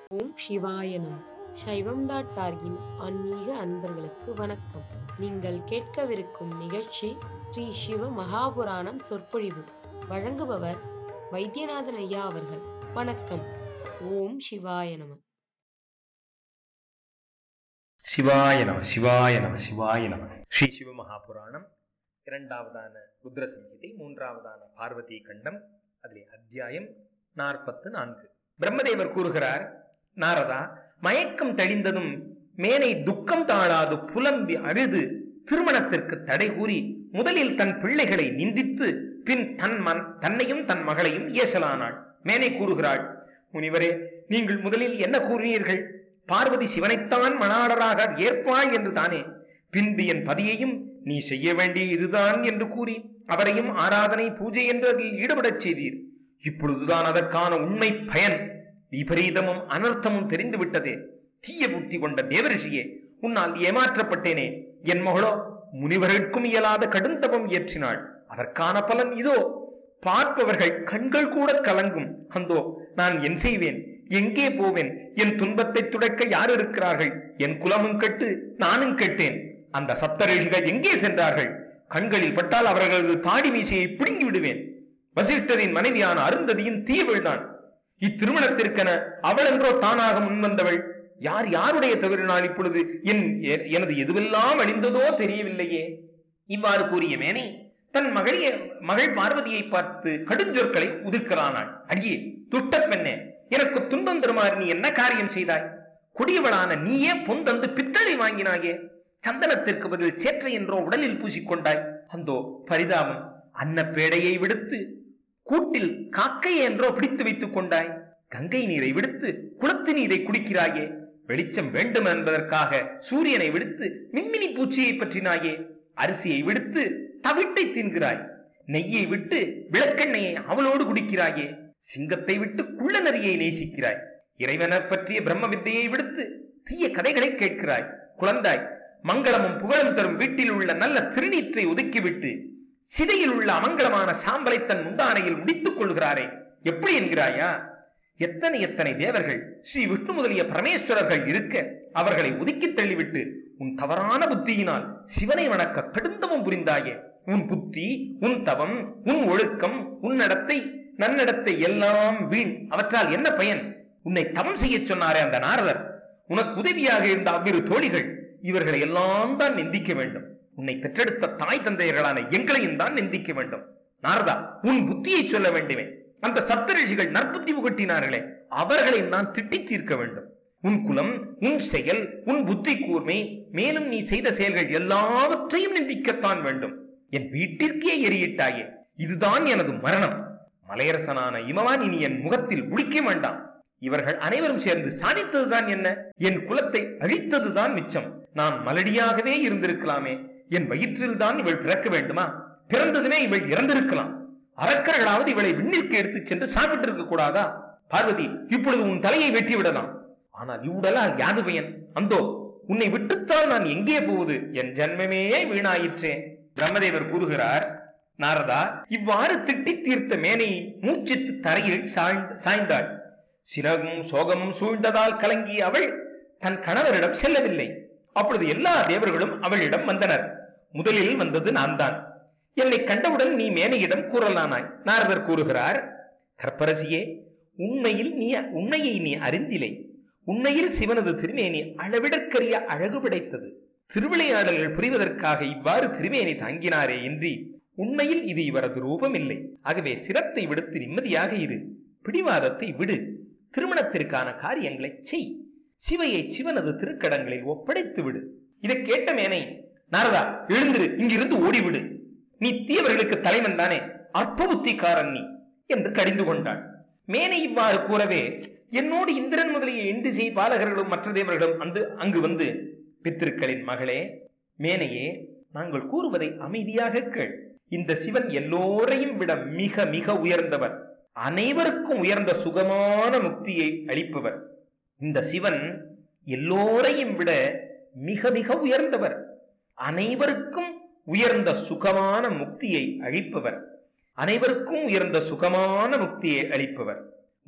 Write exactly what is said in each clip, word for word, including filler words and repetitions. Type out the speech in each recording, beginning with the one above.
ஓம் சிவாய நம. சைவம் டாட் டார்கின் ஆன்மீக அன்பர்களுக்கு வணக்கம். நீங்கள் கேட்கவிருக்கும் நிகழ்ச்சி ஸ்ரீ சிவ மகாபுராணம் சொற்பொழிவு. வழங்குபவர் வைத்தியநாதன் ஐயா அவர்கள். வணக்கம். ஓம் சிவாய நம. சிவாய நம சிவாய நம சிவாய நம. ஸ்ரீ சிவ மகாபுராணம் இரண்டாவதான ருத்ர சங்கீதை, மூன்றாவதான பார்வதி கண்டம், அதிலே அத்தியாயம் நாற்பத்து நான்கு. பிரம்மதேவர் கூறுகிறார், நாரதா, மயக்கம் தெளிந்ததும் மேனை துக்கம் தாழாது புலம்பி அழுது திருமணத்திற்கு தடை கூறி முதலில் தன் பிள்ளைகளை நிந்தித்து பின் தன் மன் தன்னையும் தன் மகளையும் ஏசலானாள். மேனை கூறுகிறாள், முனிவரே, நீங்கள் முதலில் என்ன கூறினீர்கள்? பார்வதி சிவனைத்தான் மணாளராக ஏற்பாள் என்று தானே. பின்பு என் பதியையும் நீ செய்ய வேண்டிய இதுதான் என்று கூறி அவரையும் ஆராதனை பூஜை என்று அதில் ஈடுபடச் செய்தீர். இப்பொழுதுதான் அதற்கான உண்மை பயன் விபரீதமும் அனர்த்தமும் தெரிந்து விட்டதே. தீய புத்தி கொண்ட தேவரிஷியே, உன்னால் ஏமாற்றப்பட்டேனே. என் மகளோ முனிவர்களுக்கும் இயலாத கடுந்தபம் இயற்றினாள். அதற்கான பலன் இதோ. பார்ப்பவர்கள் கண்கள் கூட கலங்கும். அந்தோ நான் என் செய்வேன்? எங்கே போவேன்? என் துன்பத்தை துடைக்க யார் இருக்கிறார்கள்? என் குலமும் கெட்டு நானும் கெட்டேன். அந்த சப்தரிஷிகள் எங்கே சென்றார்கள்? கண்களில் பட்டால் அவர்களது தாடி மீசையை பிடுங்கி விடுவேன். வசிஷ்டரின் மனைவியான அருந்ததியின் தீயவள்தான். இத்திருமணத்திற்கென அவள் என்றோ தானாக முன்வந்தவள். யார் யாருடைய தவறினால் இப்பொழுது என் எனது எதுவெல்லாம் அழிந்ததோ தெரியவில்லையே. இவ்வாறு கூறிய மேனை தன் மகளிய மகள் பார்வதியை பார்த்து கடுஞ்சொற்களை உதிர்க்கிறானாள். அடியே துஷ்ட பெண்ணே, எனக்கு துன்பம் தருமாறு நீ என்ன காரியம் செய்தாய்? கொடியவளான நீயே பொந்தந்து பித்தளை வாங்கினாயே. சந்தனத்திற்கு பதில் சேற்றை என்றோ உடலில் பூசிக்கொண்டாய். அந்தோ பரிதாபம்! அன்ன பேடையை விடுத்து கூட்டில் காக்கை என்றோ பிடித்து வைத்துக் கொண்டாய். கங்கை நீரை விடுத்து குளத்து நீரை குடிக்கிறாயே. வெளிச்சம் வேண்டும் என்பதற்காக சூரியனை விடுத்து மின்மினி பூச்சியை பற்றினாயே. அரிசியை விடுத்து தவிட்டை தின்கிறாய். நெய்யை விட்டு விளக்கெண்ணையை அவளோடு குடிக்கிறாயே. சிங்கத்தை விட்டு குள்ள நரியை நேசிக்கிறாய். இறைவனர் பற்றிய பிரம்ம வித்தையை விடுத்து தீய கதைகளை கேட்கிறாய். குழந்தாய், மங்களமும் புகழும் தரும் வீட்டில் உள்ள நல்ல திருநீற்றை ஒதுக்கிவிட்டு சிதையில் உள்ள அமங்கலமான சாம்பலை தன் முந்தானையில் முடித்துக் கொள்கிறாரே. எப்படி என்கிறாயா? எத்தனை எத்தனை தேவர்கள், ஸ்ரீ விஷ்ணு முதலிய பரமேஸ்வரர்கள் இருக்க அவர்களை ஒதுக்கி தள்ளிவிட்டு உன் தவறான புத்தியினால் சிவனை வணக்க கடுந்தமும் புரிந்தாயே. உன் புத்தி, உன் தவம், உன் ஒழுக்கம், உன் நடத்தை, நன்னடத்தை எல்லாம் வீண். அவற்றால் என்ன பயன்? உன்னை தவம் செய்ய சொன்னாரே அந்த நாரதர், உனக்கு உதவியாக இருந்த அவ்விரு தோழிகள், இவர்களை எல்லாம் தான் நிந்திக்க வேண்டும். உன்னை பெற்றெடுத்த தாய் தந்தையர்களான எங்களையும் தான் நிந்திக்க வேண்டும். நாரதா, உன் புத்தியை சொல்ல வேண்டுமே. அந்த சப்தரிஷிகள் நற்புத்தி புகட்டினார்களே, அவர்களை நான் திட்டி தீர்க்க வேண்டும். உன் குலம், உன் செயல், உன் புத்தி கூர்மை, மேலும் நீ செய்த செயல்கள் எல்லாவற்றையும் நிந்திக்கத்தான் வேண்டும். என் வீட்டிற்கே எரியிட்டாயே. இதுதான் எனது மரணம். மலையரசனான இமவான் இனி என் முகத்தில் முழிக்க வேண்டாம். இவர்கள் அனைவரும் சேர்ந்து சாதித்ததுதான் என்ன? என் குலத்தை அழித்ததுதான் மிச்சம். நான் மலடியாகவே இருந்திருக்கலாமே. என் வயிற்றில் தான் இவள் பிறக்க வேண்டுமா? பிறந்ததுமே இவள் இறந்திருக்கலாம். அரக்கர்களாவது இவளை விண்ணிற்கு எடுத்துச் சென்று சாப்பிட்டு இருக்க கூடாதா? பார்வதி, இப்பொழுது உன் தலையை வெட்டி விடலாம். ஆனால் இவ்வுடலால் யாது பயன்? அந்தோ உன்னை விட்டுத்தான் நான் எங்கே போவது? என் ஜன்மமே வீணாயிற்றே. பிரம்மதேவர் கூறுகிறார், நாரதா, இவ்வாறு திட்டி தீர்த்த மேனை மூச்சித்து தரையில் சாய்ந்தாள். சிறகும் சோகமும் சூழ்ந்ததால் கலங்கிய அவள் தன் கணவரிடம் செல்லவில்லை. அப்பொழுது எல்லா தேவர்களும் அவளிடம் வந்தனர். முதலில் வந்தது நான் தான். என்னை கண்டவுடன் நீ மேனையிடம் கூறலானாய். நாரதர் கூறுகிறார், கற்பரசியே, உண்மையில் நீ உண்மையை நீ அறிந்திலை. உண்மையில் சிவனது திருமேனி அளவிடற்கரிய அழகு படைத்தது. திருவிளையாடல்கள் புரிவதற்காக இவ்வாறு திருமேனி தாங்கினாரே இன்றி உண்மையில் இது இவரது ரூபம் இல்லை. ஆகவே சிரத்தை விடுத்து நிம்மதியாக இரு. பிடிவாதத்தை விடு. திருமணத்திற்கான காரியங்களை செய். சிவையை சிவனது திருக்கடங்களில் ஒப்படைத்து விடு. இதை கேட்ட மேனை, நாரதா, எழுந்திரு, இங்கிருந்து ஓடிவிடு. நீ தீயவர்களுக்கு தலைவன் தானே, அற்ப புத்திக்காரன் நீ என்று கடிந்து கொண்டாள். மேனை இவ்வாறு கூறவே என்னோடு இந்திரன் முதலிய இந்திசை பாலகர்களும் மற்ற தேவர்களும் வந்து அங்கு வந்து, பித்திருக்களின் மகளே, மேனையே, நாங்கள் கூறுவதை அமைதியாக கேள். இந்த சிவன் எல்லோரையும் விட மிக மிக உயர்ந்தவர். அனைவருக்கும் உயர்ந்த சுகமான முக்தியை அளிப்பவர். இந்த சிவன் எல்லோரையும் விட மிக மிக உயர்ந்தவர். அனைவருக்கும் உயர்ந்த சுகமான முக்தியை அளிப்பவர். அனைவருக்கும் உயர்ந்த சுகமான முக்தியை அளிப்பவர்.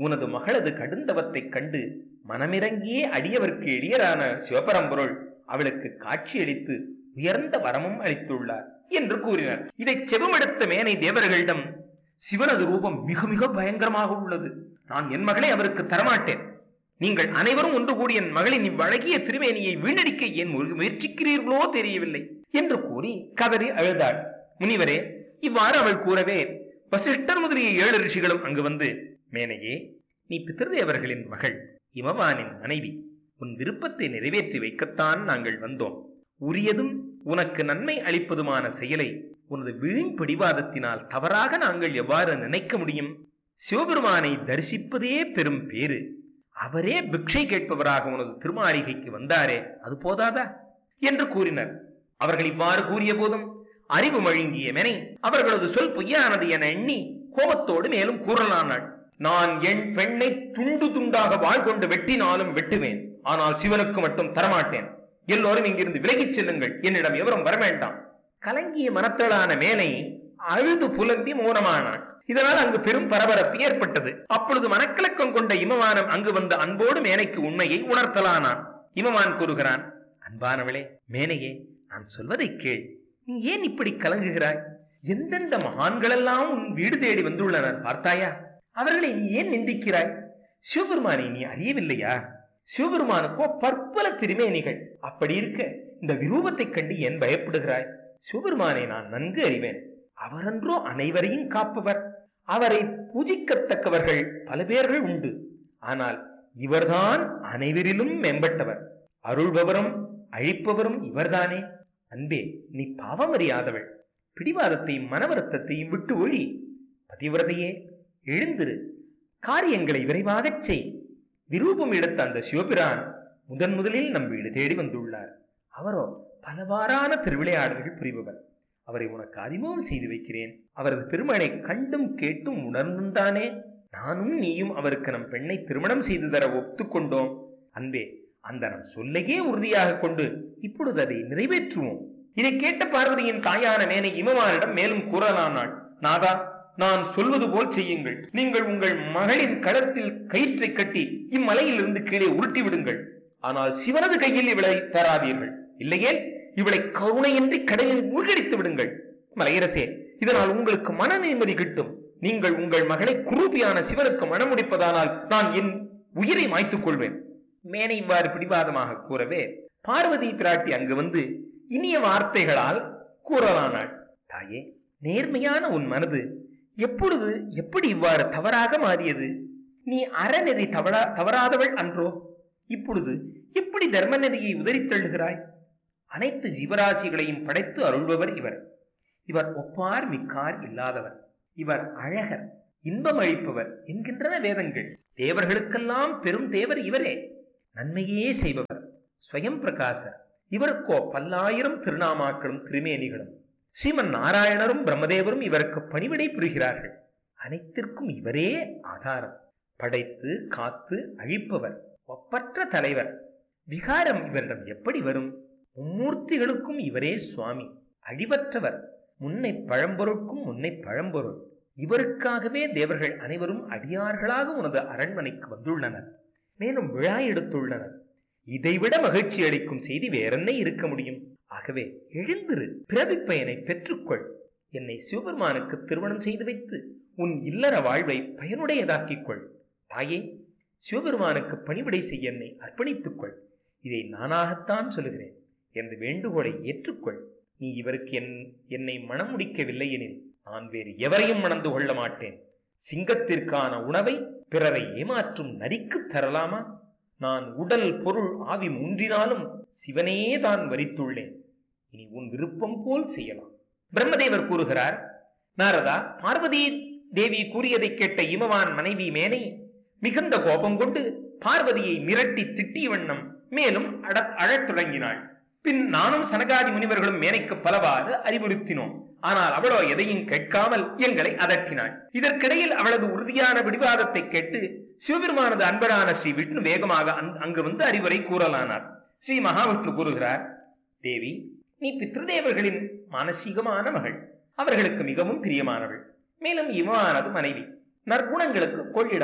உனது மகளது கடுந்தவத்தைக் கண்டு மனமிறங்கியே அடியவர்க்கு எளியரான சிவபரம்பொருள் அவளுக்கு காட்சியளித்து உயர்ந்த வரமும் அளித்துள்ளார் என்று கூறினார். இதை செவமெடுத்த மேனை தேவர்களிடம், சிவனது ரூபம் மிக மிக பயங்கரமாக உள்ளது. நான் என் மகளை அவருக்கு தரமாட்டேன். நீங்கள் அனைவரும் ஒன்று கூடி என் மகளின் இவ்வழகிய திருமேனியை வீணடிக்க ஏன் முயற்சிக்கிறீர்களோ தெரியவில்லை என்று கூறி கதறி அழுதாள். முனிவரே, இவ்வாறு அவள் கூறவே வசிஷ்டர் முதலிய ஏழு ரிஷிகளும் அங்கு வந்து, மேனையே, நீ பித்ருதேவர்களின் மகள், இமவானின் மனைவி. உன் விருப்பத்தை நிறைவேற்றி வைக்கத்தான் நாங்கள் வந்தோம். உரியதும் உனக்கு நன்மை அளிப்பதுமான செயலை உனது வீண் பிடிவாதத்தினால் தவறாக நாங்கள் எவ்வாறு நினைக்க முடியும்? சிவபெருமானை தரிசிப்பதே பெரும் பேரு. அவரே பிக்ஷை கேட்பவராக உனது திருமாளிகைக்கு வந்தாரே, அது போதாதா என்று கூறினர். அவர்கள் இவ்வாறு கூறிய போதும் அறிவு மழுங்கிய மேனை அவர்களது சொல் பொய்யானது என எண்ணி கோபத்தோடு மேலும் கூறலானாள். நான் என் பெண்ணை துண்டு துண்டாக வாழ் கொண்டு வெட்டினாலும் வெட்டுவேன். ஆனால் சிவனுக்கு மட்டும் தரமாட்டேன். எல்லோரும் இங்கிருந்து விலகிச் செல்லுங்கள். என்னிடம் எவரும் வரவேண்டாம். கலங்கிய மனத்தளான மேனை அழுது புலம்பி மௌனமானான். இதனால் அங்கு பெரும் பரபரப்பு ஏற்பட்டது. அப்பொழுது மனக்கலக்கம் கொண்ட இமவானம் அங்கு வந்த அன்போடு மேனைக்கு உண்மையை உணர்த்தலானான். இமவான் கூறுகிறான், அன்பானவளே, மேனையே, நான் சொல்வதை கேள். நீ ஏன் இப்படி கலங்குகிறாய்? எந்தெந்த மகான்களெல்லாம் உன் வீடு தேடி வந்துள்ளனர் பார்த்தாயா? அவர்களை நீ ஏன் நிந்திக்கிறாய்? சிவபெருமானை நீ அறியவில்லையா? சிவபெருமானுக்கோ பற்பல திருமேனிகள். அப்படி இருக்க இந்த விரூபத்தை கண்டு ஏன் பயப்படுகிறாய்? சிவபெருமானை நான் நன்கு அறிவேன். அவரன்றோ அனைவரையும் காப்பவர். அவரை பூஜிக்கத்தக்கவர்கள் பல பேர்கள் உண்டு. ஆனால் இவர்தான் அனைவரிலும் மேம்பட்டவர். அருள்பவரும் அழிப்பவரும் இவர்தானே. அன்பே, நீ பாவம் அறியாதவள். பிடிவாதத்தையும் மனவருத்தத்தையும் விட்டு ஒழி. பதிவிரதையே, எழுந்திரு. காரியங்களை விரைவாகச் செய். விரூபம் எடுத்த அந்த சிவபிரான் முதன் முதலில் நம் வீடு தேடி வந்துள்ளார். அவரோ பலவாறான திருவிளையாடல்கள் புரிபவர். அவரை உனக்கு அறிமுகம் செய்து வைக்கிறேன். அவரது பெருமழை கண்டும் கேட்டும் உணர்ந்தும் தானே நானும் நீயும் அவருக்கு நம் பெண்ணை திருமணம் செய்து தர ஒத்துக்கொண்டோம். அன்பே, அந்த நம் சொல்லையே உறுதியாக கொண்டு இப்பொழுது அதை நிறைவேற்றுவோம். இதை கேட்ட பார்வதியின் தாயான மேனை இமவானிடம் மேலும் கூறலானாள். நாதா, நான் சொல்வது போல் செய்யுங்கள். நீங்கள் உங்கள் மகளின் களத்தில் கயிற்றை கட்டி இம்மலையில் இருந்து கீழே உருட்டி விடுங்கள். ஆனால் சிவனது கையில் இவளை தராதீர்கள். இல்லையே இவளை கருணையின்றி கடலில் மூழ்கடித்து விடுங்கள். மலையரசே, இதனால் உங்களுக்கு மன நிம்மதி கிட்டும். நீங்கள் உங்கள் மகளை குரூபியான சிவனுக்கு மணமுடிப்பதானால் நான் என் உயிரை மாய்த்துக் கொள்வேன். மேனை இவ்வாறு பிடிவாதமாக கூறவே பார்வதி பிராட்டி அங்கு வந்து இனிய வார்த்தைகளால் கூறலானாள். தாயே, நேர்மையான உன் மனது எப்பொழுது எப்படி இவ்வாறு தவறாக மாறியது? நீ அறநெறி தவறா தவறாதவள் அன்றோ? இப்பொழுது எப்படி தர்ம நெறியை உதறித் தள்ளுகிறாய்? அனைத்து ஜீவராசிகளையும் படைத்து அருள்பவர் இவர். இவர் ஒப்பார் மிக்கார் இல்லாதவர். இவர் அழகர், இன்பம் அளிப்பவர் என்கின்றன வேதங்கள். தேவர்களுக்கெல்லாம் பெரும் தேவர் இவரே. நன்மையே செய்பவர், ஸ்வயம் பிரகாசர். இவருக்கோ பல்லாயிரம் திருநாமாக்களும் திருமேனிகளும். ஸ்ரீமன் நாராயணரும் பிரம்மதேவரும் இவருக்கு பணிவிடை புரிகிறார்கள். அனைத்திற்கும் இவரே ஆதாரம். படைத்து காத்து அழிப்பவர், ஒப்பற்ற தலைவர். விகாரம் இவரிடம் எப்படி வரும்? மும்மூர்த்திகளுக்கும் இவரே சுவாமி. அழிவற்றவர், முன்னை பழம்பொருட்கும் முன்னை பழம்பொருள். இவருக்காகவே தேவர்கள் அனைவரும் அடியார்களாக உனது அரண்மனைக்கு வந்துள்ளனர். மேலும் விழா எடுத்துள்ளனர். இதைவிட மகிழ்ச்சி அளிக்கும் செய்தி வேறென்ன இருக்க முடியும்? ஆகவே எழுந்திரு, பிறவி பயனை பெற்றுக்கொள். என்னை சிவபெருமானுக்கு திருமணம் செய்து வைத்து உன் இல்லற வாழ்வை பயனுடையதாக்கிக் கொள். தாயே, சிவபெருமானுக்கு பணிவிடை செய்ய என்னை அர்ப்பணித்துக் கொள். இதை நானாகத்தான் சொல்லுகிறேன். எனது வேண்டுகோளை ஏற்றுக்கொள். நீ இவருக்கு என் என்னை மனம் முடிக்கவில்லை எனில் நான் வேறு எவரையும் மணந்து கொள்ள மாட்டேன். சிங்கத்திற்கான உணவை பிறரை ஏமாற்றும் நரிக்கு தரலாமா? நான் உடல் பொருள் ஆவி மூன்றினாலும் சிவனே தான் வரித்துள்ளேன். இனி உன் விருப்பம் போல் செய்யலாம். பிரம்மதேவர் கூறுகிறார், நாரதா, பார்வதி தேவி கூறியதை கேட்ட இமவான் மனைவி மேனை மிகுந்த கோபம் கொண்டு பார்வதியை மிரட்டி திட்டிய வண்ணம் மேலும் அட அழத் தொடங்கினாள். பின் நானும் சனகாதி முனிவர்களும் மேனைக்கு பலவாறு அறிவுறுத்தினோம். ஆனால் அவளோ எதையும் கேட்காமல் எங்களை அதட்டினாள். இதற்கிடையில் அவளது உறுதியான பிடிவாதத்தை கேட்டு சிவபெருமானது அன்பரான ஸ்ரீ விஷ்ணு வேகமாக அங்கு வந்து அறிவுரை கூறலானார். ஸ்ரீ மகாவிஷ்ணு கூறுகிறார், தேவி, நீ பித்ருதேவர்களின் மானசீகமான மகள். அவர்களுக்கு மிகவும் பிரியமானவள். மேலும் இவமானது மனைவி. நற்குணங்களுக்கு கொள்ளிடம்.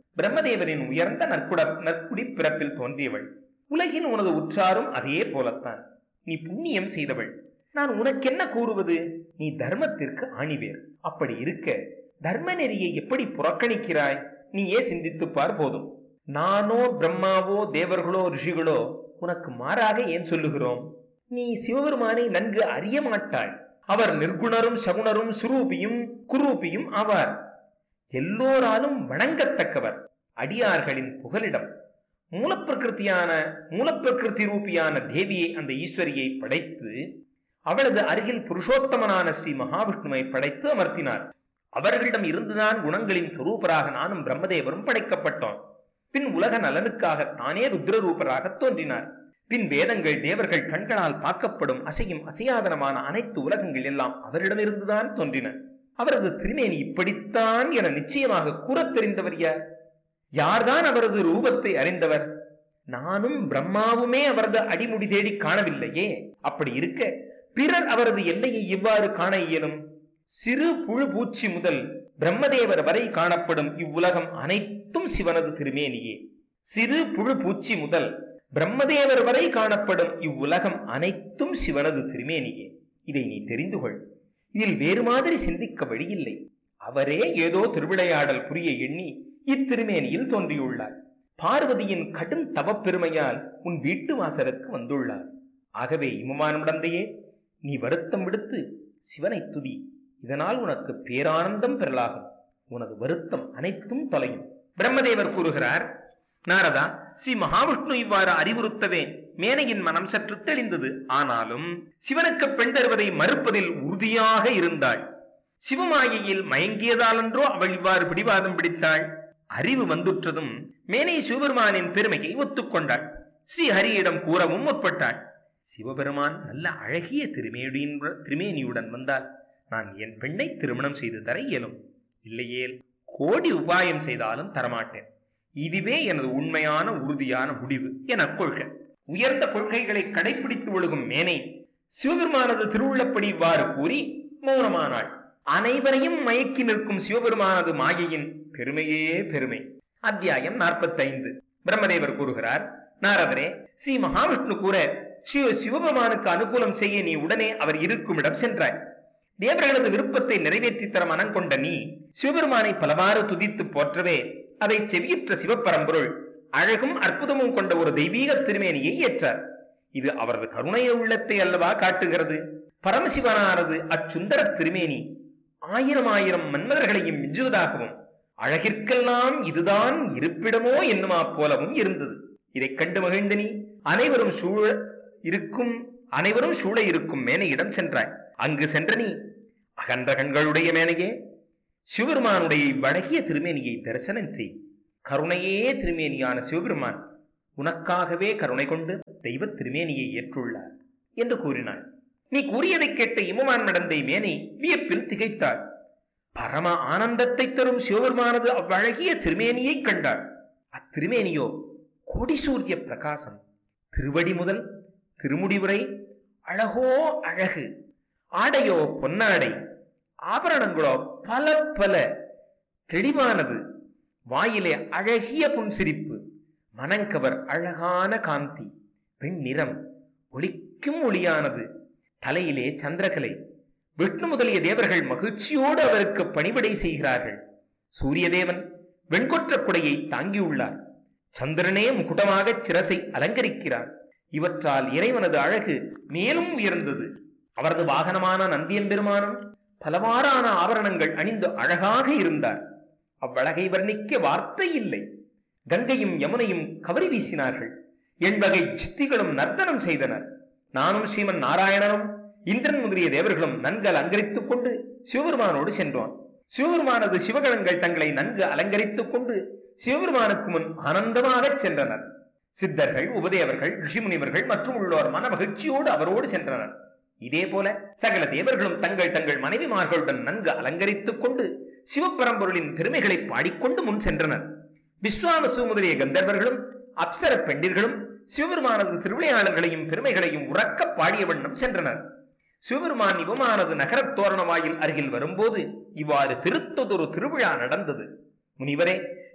பிரம்மதேவரின் உயர்ந்த நற்குட நற்குடி பிறப்பில் தோன்றியவள். உலகின் உனது உற்றாரும் அதே போலத்தான். நீ புண்ணியம் செய்தவள். நான் உனக்கென்ன கூறுவது? நீ தர்மத்திற்கு ஆணிவேர். அப்படி இருக்க தர்ம நெறியை எப்படி புறக்கணிக்கிறாய்? நீயே சிந்தித்துப்பார் போதும். நானோ பிரம்மாவோ தேவர்களோ ரிஷிகளோ உனக்கு மாறாக ஏன் சொல்லுகிறோம்? நீ சிவபெருமானை நன்கு அறிய மாட்டாய். அவர் நிர்குணரும் சகுணரும் சுரூபியும் குரூபியும் ஆவார். எல்லோராலும் வணங்கத்தக்கவர். அடியார்களின் புகலிடம். மூலப்பிரகிருத்தியான மூலப்பிரகிருதி ரூபியான தேவியை, அந்த ஈஸ்வரியை படைத்து அவளது அருகில் புருஷோத்தமனான ஸ்ரீ மகாவிஷ்ணுவை படைத்து அமர்த்தினார். அவர்களிடம் இருந்துதான் குணங்களின் சொரூபராக நானும் பிரம்மதேவரும் படைக்கப்பட்டோம். பின் உலக நலனுக்காக தானே ருத்ரரூபராக தோன்றினார். பின் வேதங்கள் தேவர்கள் கண்களால் பார்க்கப்படும் அசையும் அசையாதனமான அனைத்து உலகங்கள் எல்லாம் அவரிடமிருந்துதான் தோன்றின. அவரது திருமேனி இப்படித்தான் என நிச்சயமாக கூறத் தெரிந்தவர் யார்? யார்தான் அவரது ரூபத்தை அறிந்தவர்? நானும் பிரம்மாவுமே அவரது அடிமுடி தேடி காணவில்லையே. அப்படி இருக்க பிறர் அவரது எல்லையை எவ்வாறு காண இயலும்? சிறு புழு பூச்சி முதல் பிரம்மதேவர் வரை காணப்படும் இவ்வுலகம் அனைத்தும் சிவனது திருமேனியே. சிறு புழு பூச்சி முதல் பிரம்மதேவர் வரை காணப்படும் இவ்வுலகம் அனைத்தும் சிவனது திருமேனியே. இதை நீ தெரிந்து கொள். இதில் வேறு மாதிரி சிந்திக்க வழியில்லை. அவரே ஏதோ திருவிளையாடல் புரிய எண்ணி இத்திருமேனியில் தோன்றியுள்ளார். பார்வதியின் கடும் தவப்பெருமையால் உன் வீட்டு வாசலுக்கு வந்துள்ளார். ஆகவே இமமானமுடந்தையே, நீ வருத்தம் விடுத்து சிவனை துதி. இதனால் உனக்கு பேரானந்தம் பெறலாகும். உனது வருத்தம் அனைத்தும் தொலையும். பிரம்மதேவர் கூறுகிறார், நாரதா, ஸ்ரீ மகாவிஷ்ணு இவ்வாறு அறிவுறுத்தவே மேனையின் மனம் சற்று தெளிந்தது. ஆனாலும் சிவனுக்கு பெண் தருவதை மறுப்பதில் உறுதியாக இருந்தாள். சிவமாயையில் மயங்கியதாலன்றோ அவள் இவ்வாறு பிடிவாதம் பிடித்தாள். அறிவு வந்துற்றதும் மேனை சிவபெருமானின் பெருமையை ஒத்துக்கொண்டாள். ஸ்ரீஹரியிடம் கூறவும் முற்பட்டாள். சிவபெருமான் நல்ல அழகிய திருமேனியின் திருமேனியுடன் வந்தால் நான் என் பெண்ணை திருமணம் செய்து தர இயலும். இல்லையேல் கோடி உபாயம் செய்தாலும் தரமாட்டேன். இதுவே எனது உண்மையான உறுதியான முடிவு என கொள்கை. உயர்ந்த கொள்கைகளை கடைபிடித்து ஒழுகும் மேனை சிவபெருமானது திருவுள்ளப்படி இவ்வாறு கூறி மௌனமானாள். அனைவரையும் மயக்கி நிற்கும் சிவபெருமானது மாயையின் பெருமையே பெருமை. அத்தியாயம் நாற்பத்தி ஐந்து. பிரம்மதேவர் கூறுகிறார், நாரதரே, ஸ்ரீ மகாவிஷ்ணு கூற சிவ சிவபெருமானுக்கு அனுகூலம் செய்ய நீ உடனே அவர் இருக்கும் இடம் சென்றாய். தேவர்களது விருப்பத்தை நிறைவேற்றி தர மனம் கொண்ட நீ சிவபெருமானை பலவாறு துதித்து போற்றவே அதை செவியுற்ற சிவப்பரம்பொருள் அழகும் அற்புதமும் கொண்ட ஒரு தெய்வீக திருமேனியை ஏற்றார். இது அவரது கருணைய உள்ளத்தை அல்லவா காட்டுகிறது. பரமசிவனானது அச்சுந்தர திருமேனி ஆயிரம் ஆயிரம் மன்மதர்களையும் மிஞ்சுவதாகவும் அழகிற்கெல்லாம் இதுதான் இருப்பிடமோ என்னுமா போலவும் இருந்தது. இதை கண்டு மகிழ்ந்த நீ அனைவரும் சூழ இருக்கும் அனைவரும் சூழ இருக்கும் மேனையிடம் சென்றாய். அங்கு சென்ற நீ அகன்ற கண்களுடைய மேனையே, சிவபெருமானுடைய வடகிய திருமேனியை தரிசனம் செய். கருணையே திருமேனியான சிவபெருமான் உனக்காகவே கருணை கொண்டு தெய்வ திருமேனியை ஏற்றுள்ளார் என்று கூறினாள். நீ கூறியதை கேட்ட இமமான் நடந்தை மேனை வியப்பில் திகைத்தாள். பரம ஆனந்தத்தை தரும் சிவபெருமானது அவ்வழகிய திருமேனியை கண்டாள். அத்திருமேனியோ கோடி சூரிய பிரகாசம். திருவடி முதல் திருமுடி வரை அழகோ அழகு. ஆடையோ பொன்னாடை, ஆபரணங்களோ பல பல. தெளிவானது. வாயிலே அழகிய புன்சிரிப்பு, மனங்கவர் அழகான காந்தி, வெண்ணிறம், ஒளிக்கும் ஒளியானது. தலையிலே சந்திரகலை. விஷ்ணு முதலிய தேவர்கள் மகிழ்ச்சியோடு அவருக்கு பணிவிடை செய்கிறார்கள். சூரிய தேவன் வெண்கொற்ற குடையை தாங்கியுள்ளார். சந்திரனே முகுடமாக சிரசை அலங்கரிக்கிறார். இவற்றால் இறைவனது அழகு மேலும் உயர்ந்தது. அவரது வாகனமான நந்தியம்பெருமானும் பலவாறான ஆபரணங்கள் அணிந்து அழகாக இருந்தார். அவ்வழகை வர்ணிக்க வார்த்தை இல்லை. கங்கையும் யமுனையும் கவரி வீசினார்கள். எண்வகை சித்திகளும் நர்த்தனம் செய்தனர். நானும் ஸ்ரீமன் நாராயணனும் இந்திரன் முதலிய தேவர்களும் நன்கு அலங்கரித்துக் கொண்டு சிவபெருமானோடு சென்றோம். சிவபெருமானது சிவகணங்கள் தங்களை நன்கு அலங்கரித்துக் கொண்டு சிவபெருமானுக்கு முன் ஆனந்தமாக சென்றனர். சித்தர்கள், உபதேவர்கள், ரிஷிமுனிவர்கள் மற்றும் உள்ளோர் மன மகிழ்ச்சியோடு அவரோடு சென்றனர். இதே போல சகல தேவர்களும் தங்கள் தங்கள் மனைவிமார்களுடன் நன்கு அலங்கரித்துக் கொண்டு சிவபரம்பொருளின் பெருமைகளை பாடிக்கொண்டு முன் சென்றனர். விஸ்வாவசு முதலிய கந்தர்வர்களும் அப்சர பெண்டிர்களும் சிவபெருமானது திருவிளையாளர்களையும் பெருமைகளையும் உறக்க பாடிய வண்ணம் சென்றனர். சிவபெருமான் இவமானது நகரத் தோரண வாயில் அருகில் வரும்போது இவ்வாறு பெருத்ததொரு திருவிழா நடந்தது. முனிவரே,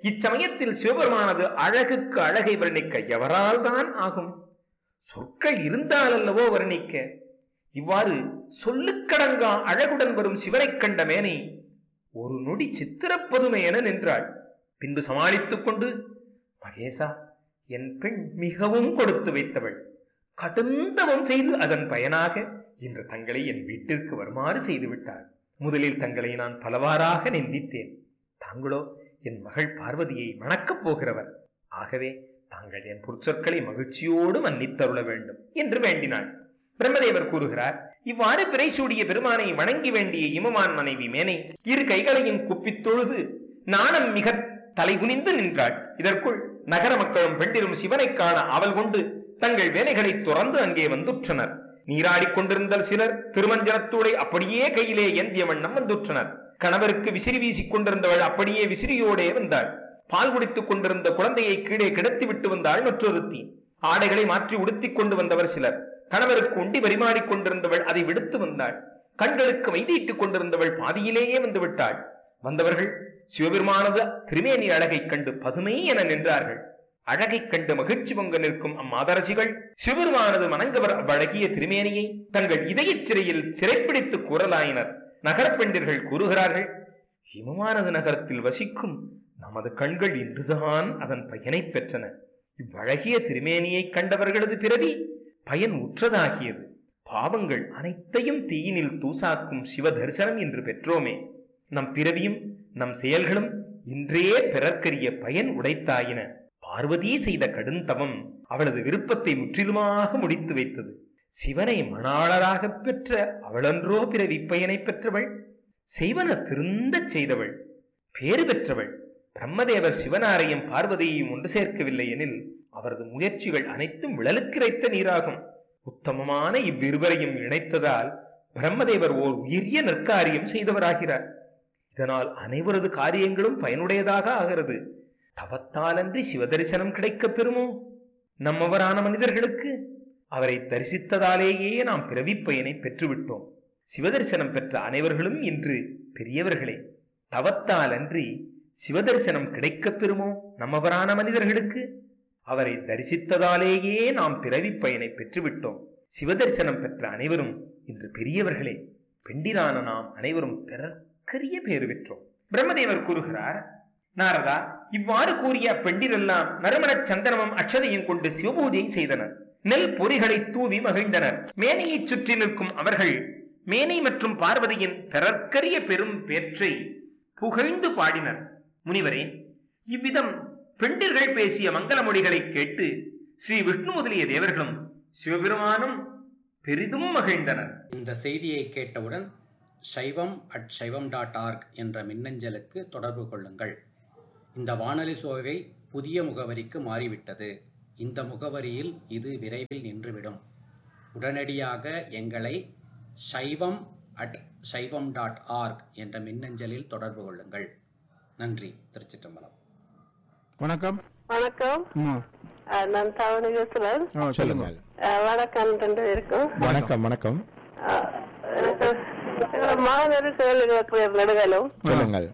இச்சமயத்தில் சிவபெருமானது அழகுக்கு அழகை வர்ணிக்க எவரால் தான் ஆகும்? சொற்கள் இருந்தால் அல்லவோ வர்ணிக்க. இவ்வாறு சொல்லுக்கடங்கா அழகுடன் வரும் சிவனை கண்ட மேனை ஒரு நொடி சித்திரப்பதுமை என நின்றாள். பின்பு சமாளித்துக் கொண்டு, மகேசா, என் பெண் மிகவும் கொடுத்து வைத்தவள். கடுந்தவம் செய்து அதன் பயனாக இன்று தங்களை என் வீட்டிற்கு வருமாறு செய்து விட்டாள். முதலில் தங்களை நான் பலவாறாக நிந்தித்தேன். தாங்களோ என் மகள் பார்வதியை மணக்கப் போகிறவர். ஆகவே தாங்கள் என் பொற்சொற்களை மகிழ்ச்சியோடு மன்னித்தருள வேண்டும் என்று வேண்டினாள். பிரம்மதேவர் கூறுகிறார், இவ்வாறு பிறை சூடிய பெருமானை வணங்கி வேண்டிய இமமான் மனைவி மேனை இரு கைகளையும் குப்பித் தொழுது நாணம் மிக தலைகுனிந்து நின்றாள். இதற்குள் நகர மக்களும் பெண்டிரும் சிவனை காண அவள் கொண்டு தங்கள் வேலைகளை துறந்து அங்கே வந்துற்றனர். நீராடிக் கொண்டிருந்த சிலர் திருமஞ்சனத்தூடை அப்படியே கையிலே ஏந்திய வண்ணம் வந்துற்றனர். கணவருக்கு விசிறி வீசிக் கொண்டிருந்தவள் அப்படியே விசிறியோடே வந்தாள். பால் குடித்துக் கொண்டிருந்த குழந்தையை கீழே கிடத்தி விட்டு வந்தாள் மற்றொருத்தி. ஆடைகளை மாற்றி உடுத்திக் கொண்டு வந்தவர் சிலர். கணவருக்கு உண்டி பரிமாறிக் கொண்டிருந்தவள் அதை விடுத்து வந்தாள். கண்களுக்கு வைத்திட்டுக் கொண்டிருந்தவள் பாதியிலேயே வந்து விட்டாள். வந்தவர்கள் சிவபெருமானது திருமேனி அழகை கண்டு பதுமை என நின்றார்கள். அழகை கண்டு மகிழ்ச்சி பொங்க நிற்கும் அம்மாதரசிகள் சிவபெருமானது மணங்கவர் அவ்வழகிய திருமேனியை தங்கள் இதயச் சிறையில் சிறைப்பிடித்து கூறலாயினர். நகரப்பெண்டிர்கள் கூறுகிறார்கள், இமமானது நகரத்தில் வசிக்கும் நமது கண்கள் இன்றுதான் அதன் பயனை பெற்றன. இவ்வழகிய திருமேனியை கண்டவர்களது பிறவி பயன் உற்றதாகியது. பாவங்கள் அனைத்தையும் தீயினில் தூசாக்கும் சிவ தரிசனம் என்று பெற்றோமே. நம் பிறவியும் நம் செயல்களும் இன்றே பிறர்க்கரிய பயன் உடைத்தாயின. பார்வதி செய்த கடுந்தவம் அவளது விருப்பத்தை முற்றிலுமாக முடித்து வைத்தது. சிவனை மணாளராக பெற்ற அவளன்றோ பிறவி பயனை பெற்றவள். செய்வன திருந்த செய்தவள், பேறு பெற்றவள். பிரம்மதேவர் சிவனாரையும் பார்வதியையும் ஒன்று சேர்க்கவில்லை எனில் அவரது முயற்சிகள் அனைத்தும் விழலுக்கிரைத்த நீராகும். உத்தமமான இவ்விருவரையும் இணைத்ததால் பிரம்மதேவர் ஓர் உயரிய நற்காரியம் செய்தவராகிறார். இதனால் அனைவரது காரியங்களும் பயனுடையதாக ஆகிறது. தவத்தாலன்றி சிவதரிசனம் கிடைக்கப் பெறுமோ? நம்மவரான மனிதர்களுக்கு அவரை தரிசித்ததாலேயே நாம் பிறவி பயனை பெற்றுவிட்டோம். சிவதரிசனம் பெற்ற அனைவர்களும் இன்று பெரியவர்களே. தவத்தாலன்றி சிவதரிசனம் கிடைக்கப் பெறுமோ? நம்மவரான மனிதர்களுக்கு அவரை தரிசித்ததாலேயே நாம் பிறவி பயனை பெற்றுவிட்டோம். சிவதரிசனம் பெற்ற அனைவரும் இன்று பெரியவர்களே. பெண்டிரான நாம் அனைவரும் பிறர்க்கரிய பேறு பெற்றோம். பிரம்மதேவர் கூறுகிறார், நாரதா, இவ்வாறு கூறிய பெண்டிரெல்லாம் நறுமணச் சந்தனமும் அக்ஷதையும் கொண்டு சிவபூஜை செய்தனர். நெல் பொறிகளை தூவி மகிழ்ந்தனர். மேனையை சுற்றி நிற்கும் அவர்கள் மேனை மற்றும் பார்வதியின் பிறர்க்கரிய பெரும் பேற்றை புகழ்ந்து பாடினர். முனிவரே, இவ்விதம் பெண்டிர்கள் பேசிய மங்கள மொழிகளை கேட்டு ஸ்ரீ விஷ்ணு முதலிய தேவர்களும் சிவபெருமானும் பெரிதும் மகிழ்ந்தனர். இந்த செய்தியை கேட்டவுடன் சைவம் அட் சைவம் டாட் ஆர்க் என்ற மின்னஞ்சலுக்கு தொடர்பு கொள்ளுங்கள். இந்த வானொலி சோவை புதிய முகவரிக்கு மாறிவிட்டது. இந்த முகவரியில் இது விரைவில் நின்றுவிடும். உடனடியாக எங்களை சைவம் அட் சைவம் டாட் ஆர்க் என்ற மின்னஞ்சலில் தொடர்பு கொள்ளுங்கள். நன்றி. திருச்சிற்றம்பலம். வணக்கம். வணக்கம். நான் தவணை பேசுறேன். சொல்லுங்க. வணக்கம். ரெண்டு பேருக்கும் வணக்கம். வணக்கம். மாணவர் கேள்வி கேட்கிறேன். நடுகளும் சொல்லுங்கள்.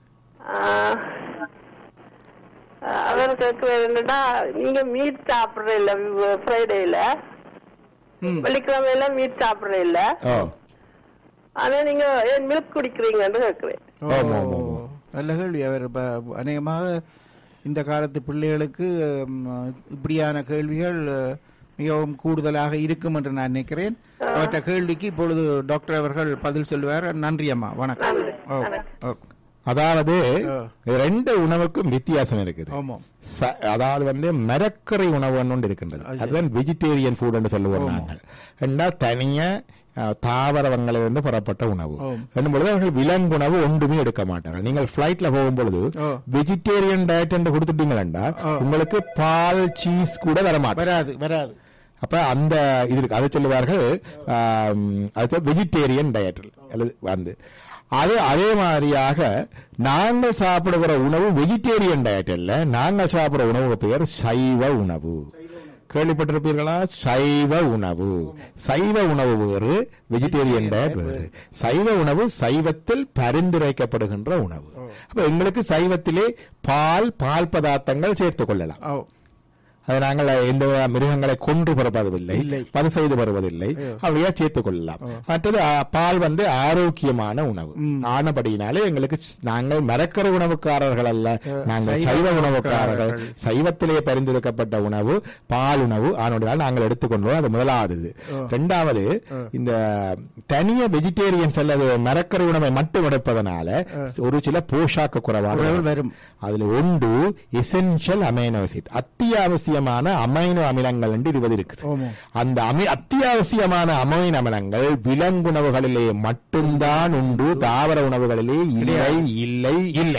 அவர் கேட்கிறேன்டா, நீங்க மீட் சாப்பிடுற இல்ல ஃப்ரைடேல, வெள்ளிக்கிழமையில மீட் சாப்பிடுற இல்ல, ஆனா நீங்க ஏன் மில்க் குடிக்கிறீங்கன்னு கேட்கிறேன். நல்ல கேள்வி. அவர் அநேகமாக இந்த காலத்து பிள்ளைகளுக்கு இப்படியான கேள்விகள் மிகவும் கூடுதலாக இருக்கும் என்று நான் நினைக்கிறேன். அவற்ற கேள்விக்கு இப்பொழுது டாக்டர் அவர்கள் பதில் சொல்லுவார். நன்றி அம்மா. வணக்கம். அதாவது ரெண்டு உணவுக்கும் வித்தியாசம் இருக்குது. அதாவது வந்து மரக்கரை உணவு ஒன்று இருக்கின்றது, அதுதான் வெஜிடேரியன் ஃபுட் என்று சொல்லுவோம் நாங்கள். ரெண்டா தனியா தாவரவங்களிலிருந்து புறப்பட்ட உணவு என்னும்பொழுது அவர்கள் விலங்குணவு ஒன்றுமே எடுக்க மாட்டார்கள். நீங்கள் பிளைட்ல போகும்பொழுது வெஜிடேரியன் டயட் என்று கொடுத்துட்டீங்களா உங்களுக்கு பால் சீஸ் கூட வரமாட்டாது வராது. அப்ப அந்த இது இருக்கு, அதை சொல்லுவார்கள் வெஜிடேரியன் டயட் வந்து. அது அதே மாதிரியாக நாங்கள் சாப்பிடுகிற உணவு வெஜிடேரியன் டயட் அல்ல. நாங்கள் சாப்பிடுற உணவு பெயர் சைவ உணவு. கேள்விப்பட்டிருப்பீர்களா? சைவ உணவு. சைவ உணவு வேறு, வெஜிடேரியன் டயட் வேறு. சைவ உணவு சைவத்தில் பரிந்துரைக்கப்படுகின்ற உணவு. அப்ப எங்களுக்கு சைவத்திலே பால் பால் பதார்த்தங்கள் சேர்த்துக் கொள்ளலாம். அதை நாங்கள் எந்த மிருகங்களை கொன்று பிறப்பதில்லை, பது செய்து வருவதில்லை, அவையா சேர்த்துக் கொள்ளலாம். மற்றது பால் வந்து ஆரோக்கியமான உணவு ஆனபடியினாலே எங்களுக்கு நாங்கள் மரக்கரை உணவுக்காரர்கள் அல்ல, நாங்கள் சைவ உணவுக்காரர்கள். சைவத்திலே பரிந்துரைக்கப்பட்ட உணவு பால் உணவு ஆனோடால் நாங்கள் எடுத்துக்கொண்டோம். அது முதலாவது. இரண்டாவது, இந்த தனிய வெஜிடேரியன்ஸ் அல்லது மரக்கரை உணவை மட்டும் எடுப்பதனால ஒரு சில போஷாக்கு குறைபாடு வரும். அதுல ஒன்று எசென்ஷியல் அமைனோ ஆசிட், அத்தியாவசிய அமைனோ அமிலங்கள் என்று இருபது இருக்குது. அந்த அத்தியாவசியமான அமைனோ அமிலங்கள் விலங்குணவுகளிலே மட்டும்தான் உண்டு, தாவர உணவுகளிலே இல்லை இல்லை இல்லை.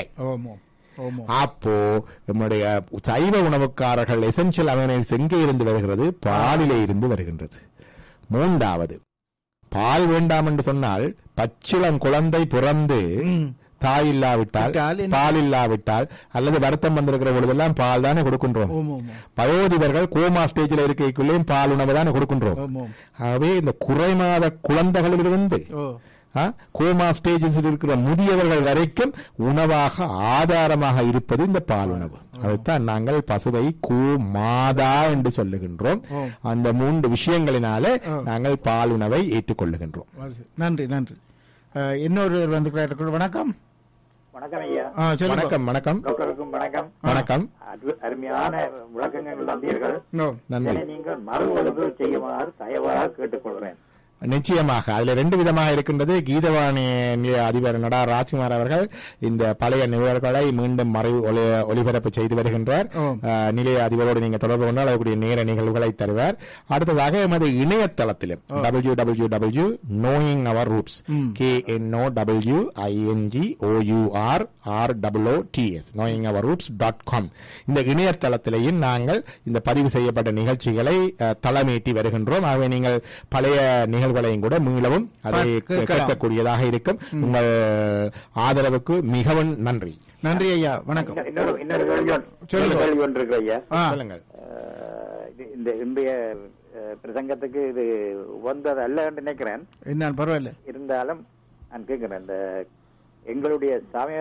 அப்போ நம்முடைய சைவ உணவுக்காரர்கள் எசென்ஷியல் அமைனோ ஆசிட் எங்கே இருந்து வருகிறது? பாலிலே இருந்து வருகின்றது. மூன்றாவது, பால் வேண்டாம் என்று சொன்னால் பச்சிளம் குழந்தை பிறந்து தாய் இல்லாவிட்டால், பால் இல்லாவிட்டால் அல்லது வருத்தம் வந்திருக்கிற பொழுதெல்லாம் பால் தானே கொடுக்கின்றோம். வயோதிபர்கள் கோமா ஸ்டேஜில் இருக்கைக்குள்ளேயும் பால் உணவு தானே கொடுக்கின்றோம். ஆகவே இந்த குறைமாத குழந்தைகளிலிருந்து கோமா ஸ்டேஜில் இருக்கிற முதியவர்கள் வரைக்கும் உணவாக ஆதாரமாக இருப்பது இந்த பால் உணவு. அதைத்தான் நாங்கள் பசுவை கூ மாதா என்று சொல்லுகின்றோம். அந்த மூன்று விஷயங்களினாலே நாங்கள் பால் உணவை ஏற்றுக்கொள்ளுகின்றோம். நன்றி நன்றி. இன்னொரு வந்து வணக்கம். வணக்கம் ஐயா. வணக்கம் வணக்கம் வணக்கம் வணக்கம். அருமையான விளக்கங்கள் தந்தீர்கள். நீங்கள் மறு ஒழுங்கு செய்யுமாறு தயவாக கேட்டுக்கொள்கிறேன். நிச்சயமாக அதுல ரெண்டு விதமாக இருக்கின்றது. கீதவாணி அதிபர் நடா ராஜ்குமார் அவர்கள் இந்த பழைய நிகழ்வுகளை மீண்டும் மறை ஒளிபரப்பு செய்து வருகின்றார். நிலைய அதிபரோடு நீங்க தொடர்பு கொண்டால் அதற்குரிய நேர நிகழ்வுகளை தருவார். அடுத்ததாக எமது இணையதளத்திலும் W W W knowing our roots K N O W I N G O you are R W D S knowing our roots dot com இந்த இணையதளத்திலேயும் நாங்கள் இந்த பதிவு செய்யப்பட்ட நிகழ்ச்சிகளை தளமேற்றி வருகின்றோம். ஆகவே நீங்கள் பழைய நிகழ்வுகளையும் கூட மீளவும் அதை கேட்கக்கூடியதாக இருக்கும். உங்கள் ஆதரவுக்கு மிகவும் நன்றி. நன்றி ஐயா. வணக்கம். இன்னொரு கேள்வி ஒன்று இருக்கு ஐயா. சொல்லுங்கள். இந்த இன்றைய பிரசங்கத்துக்கு இது வந்தது அல்ல என்று நினைக்கிறேன். என்ன பரவாயில்ல இருந்தாலும் நான் கேட்கிறேன். இந்த எங்களுடைய சமய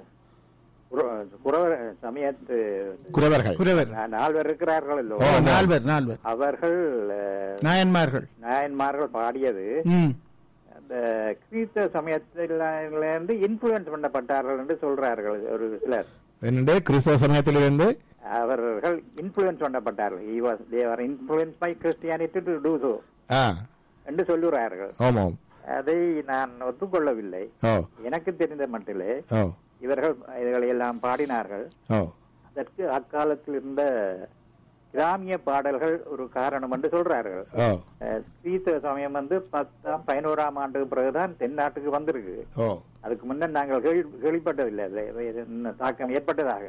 சமயத்து குறவர்கள் நால்வர் இருக்கிறார்கள் இல்லோ, நால்வர் நால்வர் அவர்கள் நாயன்மார்கள் நாயன்மார்கள் பாடியது அந்த கிறிஸ்தவ சமயத்திலிருந்து இன்ஃபுளுன்ஸ் பண்ணப்பட்டார்கள் என்று சொல்றார்கள் ஒரு சிலர். என்னுடைய கிறிஸ்தவ சமயத்திலிருந்து அவர்கள் influence பண்ணப்பட்டார்கள். he was they were influenced by Christianity to do so என்று சொல்லுகிறார்கள். அதை நான் ஒத்துக்கொள்ளவில்லை. எனக்கு தெரிந்த மட்டிலே இவர்கள் இவர்களை எல்லாம் பாடினார்கள். அதற்கு அக்காலத்தில் இருந்த கிராமிய பாடல்கள் ஒரு காரணம் என்று சொல்றார்கள். கிறிஸ்தவ சமயம் வந்து பத்தாம் பதினோராம் ஆண்டுக்கு பிறகுதான் தென்னாட்டுக்கு வந்திருக்கு. அதுக்கு முன்ன நாங்கள் கேள்விப்பட்டதில்லை தாக்கம் ஏற்பட்டதாக.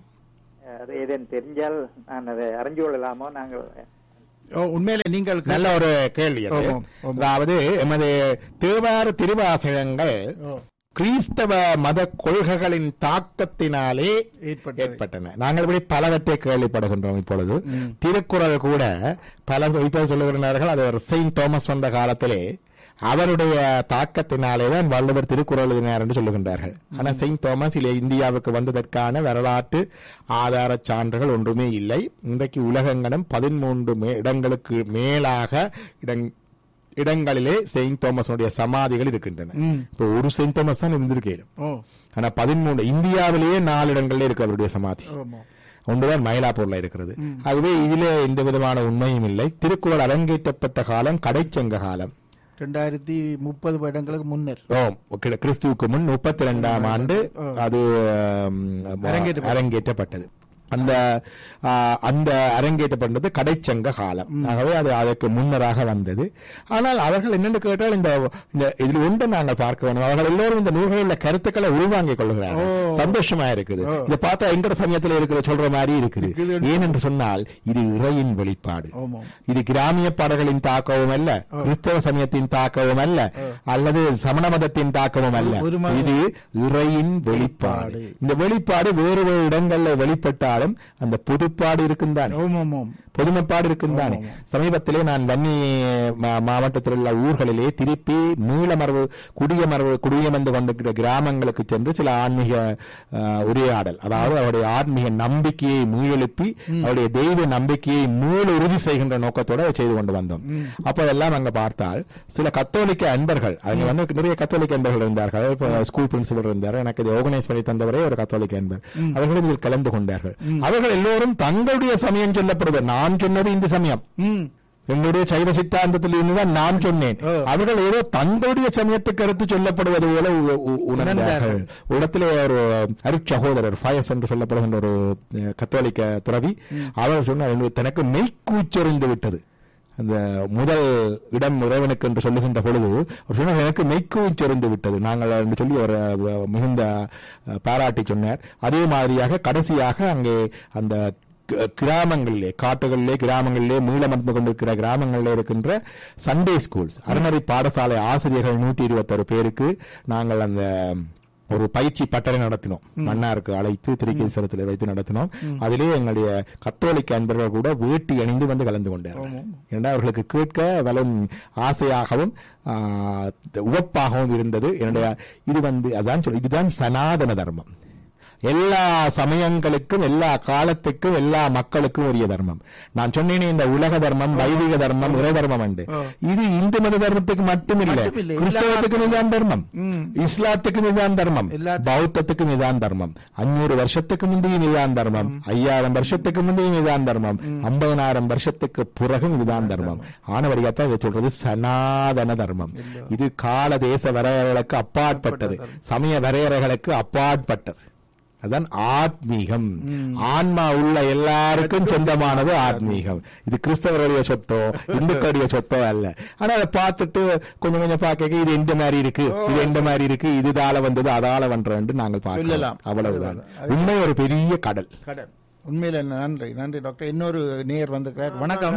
அது ஏதேனும் தெரிஞ்சால் நான் அதை அறிஞ்சு கொள்ளலாமோ? நாங்கள் உண்மையில நீங்கள் நல்ல ஒரு கேள்வி. அதாவது எமது தேவார திருவாசகங்கள் கிறிஸ்தவ மத கொள்கைகளின் தாக்கத்தினாலே ஏற்பட்டன. நாங்கள் இப்படி பலவற்றை கேள்விப்படுகின்றோம். இப்பொழுது திருக்குறள் கூட பல இப்ப சொல்லுகிறார்கள். அது ஒரு செயின்ட் தாமஸ் வந்த காலத்திலே அவருடைய தாக்கத்தினாலேதான் வள்ளுவர் திருக்குறள் எழுதினார் என்று சொல்லுகின்றார்கள். ஆனால் செயின்ட் தாமஸ் இல்லை இந்தியாவுக்கு வந்ததற்கான வரலாற்று ஆதார சான்றுகள் ஒன்றுமே இல்லை. இன்றைக்கு உலகங்களும் பதிமூன்று இடங்களுக்கு மேலாக இடங் இடங்களிலே செயின்ட் தாமஸுடைய சமாதிகள் இருக்கின்றன. இப்போ ஒரு செயின்ட் தாமஸ் தான் இருந்திருக்கேன். ஆனா பதிமூன்று இந்தியாவிலேயே நாலு இடங்களிலே இருக்கு அவருடைய சமாதி. ஒன்றுதான் மயிலாப்பூர்ல இருக்கிறது. ஆகவே இதிலே எந்த விதமான உண்மையும் இல்லை. திருக்குறள் அரங்கேற்றப்பட்ட காலம் கடைச்சங்க காலம், இரண்டாயிரத்தி முப்பது வருடங்களுக்கு முன்னர். கிறிஸ்துவுக்கு முன் முப்பத்தி இரண்டாம் ஆண்டு அது அரங்கேற்றப்பட்டது. அந்த அந்த அரங்கேற்றப்பட்டது கடைச்சங்க காலம். ஆகவே அது அதற்கு முன்னராக வந்தது. ஆனால் அவர்கள் என்னென்னு கேட்டால் இந்த இதில் ஒன்று நாங்கள் பார்க்க வேண்டும். அவர்கள் எல்லோரும் இந்த நூல்களில் உள்ள கருத்துக்களை உள்வாங்கிக் கொள்கிறார்கள். சந்தோஷமா இருக்குது. இதை பார்த்தா எங்கட சமயத்தில் இருக்கிற சொல்ற மாதிரி இருக்குது. ஏனென்று சொன்னால் இது இறையின் வெளிப்பாடு. இது கிராமிய பாடல்களின் தாக்கமும் அல்ல, கிறிஸ்தவ சமயத்தின் தாக்கமும் அல்ல, அல்லது சமண மதத்தின் தாக்கமும் அல்ல. இது இறையின் வெளிப்பாடு. இந்த வெளிப்பாடு வேறு வேறு இடங்களில் வெளிப்பட்ட இருந்தாலும் அந்த புதுப்பாடு இருக்குந்தானே, பொதுமைப்பாடு இருக்குந்தானே. சமீபத்திலே நான் வன்னி மாவட்டத்தில் உள்ள ஊர்களிலே திருப்பி மீளமரபு குடியமரபு குடியமர்ந்து கொண்டிருக்கிற கிராமங்களுக்கு சென்று சில ஆன்மீக உரையாடல், அதாவது அவருடைய ஆன்மீக நம்பிக்கையை மீளெழுப்பி அவருடைய தெய்வ நம்பிக்கையை மீள உறுதி செய்கின்ற நோக்கத்தோடு செய்து கொண்டு வந்தோம். அப்போதெல்லாம் அங்க பார்த்தால் சில கத்தோலிக்க அன்பர்கள், அங்க வந்து நிறைய கத்தோலிக்க அன்பர்கள் இருந்தார்கள். ஸ்கூல் பிரின்சிபல் இருந்தார், எனக்கு இதை ஆர்கனைஸ் பண்ணி தந்தவரே ஒரு கத்தோலிக்க அன்பர், அவர்களும் இதில் கலந்து கொண்டார்கள். அவர்கள் எல்லோரும் தங்களுடைய சமயம் சொல்லப்படுவது, நான் சொன்னது இந்த சமயம், எங்களுடைய சைவ சித்தாந்தத்தில் இருந்துதான் நான் சொன்னேன். அவர்கள் ஏதோ தங்களுடைய சமயத்துக்கு கருத்து சொல்லப்படுவது போல உணர்ந்தார்கள். இடத்திலே ஒரு அருட்சகோதரர் ஃபயஸ் என்று சொல்லப்படுகின்ற ஒரு கத்தோலிக்க துறவி, அவர் சொன்னார், தனக்கு மெய்க்கூச்சறிந்து விட்டது. அந்த முதல் இடம் இறைவனுக்கு என்று சொல்லுகின்ற பொழுது எனக்கு மெய்க்கூச்சறிந்து விட்டது நாங்கள் என்று சொல்லி அவர் மிகுந்த பாராட்டி சொன்னார். அதே மாதிரியாக கடைசியாக அங்கே அந்த கிராமங்களிலே, காட்டுகளிலே, கிராமங்களிலே, மீளமர்ந்து கொண்டிருக்கிற கிராமங்களிலே இருக்கின்ற சண்டே ஸ்கூல்ஸ், அறநெறி பாடசாலை ஆசிரியர்கள் நூற்றி இருபத்தொரு பேருக்கு நாங்கள் அந்த ஒரு பயிற்சி பட்டறை நடத்தினோம். மன்னாருக்கு அழைத்து திருக்கேசரத்தில் வைத்து நடத்தினோம். அதிலே எங்களுடைய கத்தோலிக்க அன்பர்கள் கூட வேட்டி அணிந்து வந்து கலந்து கொண்டார்கள். ஏன்னா அவர்களுக்கு கேட்க வலும் ஆசையாகவும் உவப்பாகவும் இருந்தது. என்னுடைய இது வந்து அதான் சொல் இதுதான் சனாதன தர்மம். எல்லா சமயங்களுக்கும், எல்லா காலத்துக்கும், எல்லா மக்களுக்கும் உரிய தர்மம். நான் சொன்னேனே இந்த உலக தர்மம், வைதிக தர்மம், இறை தர்மம் உண்டு. இது இந்து மத தர்மத்துக்கு மட்டும் இல்லை, கிறிஸ்தவத்துக்கும் இதான் தர்மம், இஸ்லாத்துக்கும் இதான் தர்மம், பௌத்தத்துக்கும் இதான் தர்மம், அஞ்சூறு வருஷத்துக்கு முந்தையும் இதான் தர்மம், ஐயாயிரம் வருஷத்துக்கு முந்தையும் இதான் தர்மம், ஐம்பதனாயிரம் வருஷத்துக்கு பிறகும் இதுதான் தர்மம். ஆனவரியாத்தான் இதை சொல்றது சனாதன தர்மம். இது கால தேச வரையறைகளுக்கு அப்பாற்பட்டது, சமய வரையறைகளுக்கு அப்பாற்பட்டது. அதான் ஆத்மீகம். ஆன்மா உள்ள எல்லாருக்கும் சொந்தமானது ஆத்மீகம். இது கிறிஸ்தவருடைய சொத்தோ இந்துக்களுடைய சொத்தோ அல்ல. ஆனா அதை பார்த்துட்டு கொஞ்சம் கொஞ்சம் பார்க்க இது எந்த மாதிரி இருக்கு, இது எந்த மாதிரி இருக்கு, இதுதால வந்தது அதால வந்தது நாங்கள் பார்க்கலாம். அவ்வளவுதான். உண்மை ஒரு பெரிய கடல். கடல் உண்மையில. நன்றி நன்றி டாக்டர். இன்னொரு நேயர் வந்திருக்கிறார். வணக்கம்.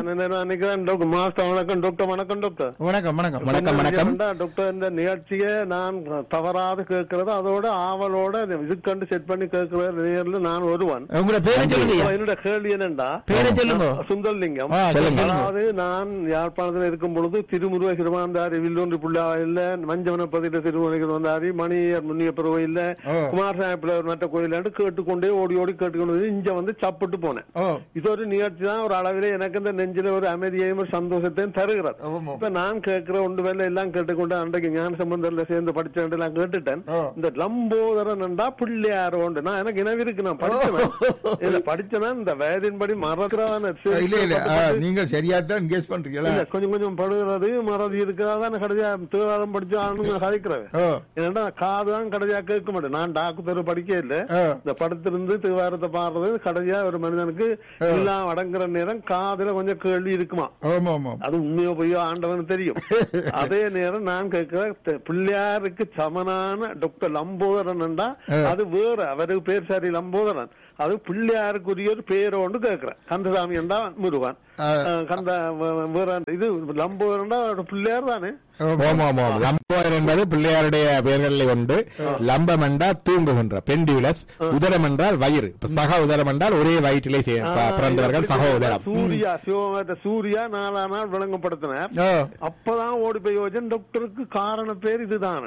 வணக்கம் டாக்டர். வணக்கம் டாக்டர். வணக்கம் வணக்கம் வணக்கம் வணக்கம் டாக்டர். இந்த நிகழ்ச்சியை நான் தவறாது கேட்கறது, அதோட ஆவலோட இதுக்கண்டு செட் பண்ணி கேட்கிற நேரில் நான் ஒருவன். உங்களோட பேரை சொல்லுங்க. என்னோட கேள்வி என்னண்டா, பேரை சொல்லுங்க. சுந்தர்லிங்கம். அதாவது நான் யாழ்ப்பாணத்தில் இருக்கும் பொழுது திருமுருக சிறுவாந்தாரி, வில்லூன்றி புள்ளாவில்ல, மஞ்சவனப்பதியில திருமுருக சிறுவாந்தாரி, மணியர் முன்னியப்பர் கோயில்ல, குமாரசாமி மற்ற கோயில் கேட்டுக்கொண்டே ஓடி ஓடி கேட்டுக்கொண்டு இங்க வந்து சாப்பிட்டு போனேன். இது ஒரு நிகழ்ச்சி தான். ஒரு அளவிலே எனக்கு இந்த நெஞ்சில ஒரு அமைதியையும் ஒரு சந்தோஷத்தையும் தருகிறது. இப்ப நான் கேட்கிற ஒன்று வேலை எல்லாம் கேட்டுக்கொண்டு அன்றைக்கு ஞான சம்பந்தர்ல சேர்ந்து படிச்சேன் எல்லாம் கேட்டுட்டேன். இந்த லம்போதரன் என்றா பிள்ளையார் உண்டு. நான் எனக்கு இனவு இருக்கு, நான் படிச்சேன் படிச்சேன்னா இந்த வயதின்படி மறக்கிறான நீங்க சரியாத்தான் கேஸ் பண்றீங்களா? கொஞ்சம் கொஞ்சம் படுகிறது மறதி இருக்கிறாதான் கடைசியா தேவாரம் படிச்சு ஆளுங்க கதைக்கிறேன். ஏன்னா காதுதான் கடைசியா கேட்க மாட்டேன். நான் டாக்டர் படிக்க இல்லை, இந்த படத்திலிருந்து தேவாரத்தை பாடுறது கடைசியா ஒரு மனிதனுக்கு எல்லாம் அடங்குற நேரம் காதுல கொஞ்சம் கேள்வி இருக்குமா, அது உண்மையோ பொய்யோ ஆண்டவனுக்கு தெரியும். அதே நேரம் நான் கேட்கிற பிள்ளையாருக்கு சமனான டாக்டர் லம்போதரன் என்றா அது வேற, அவருக்கு பேர் சரி லம்போதரன், அது பிள்ளையாருக்குரிய ஒரு பேரோண்டு கேட்கிறேன். கந்தசாமி என்றா முருகன், கந்த வேற இது லம்போதரன் பிள்ளையார் தானே. லம்போதரன் என்பது பிள்ளையாருடைய பெயர்களில் உண்டு. லம்பம் என்றால் தூங்குகின்ற பெண்டியுலஸ், உதரம் என்றால் வயிறு, சக உதரம் என்றால் ஒரே வயிற்றிலே பிறந்தவர்கள் சக உதரம். சூர்யா சிவமேட்ட சூர்யா நாலா நாள் விளங்கப்படுத்தினார். அப்பதான் ஓடி போய் யோஜன் டாக்டருக்கு காரண பேர் இதுதான்.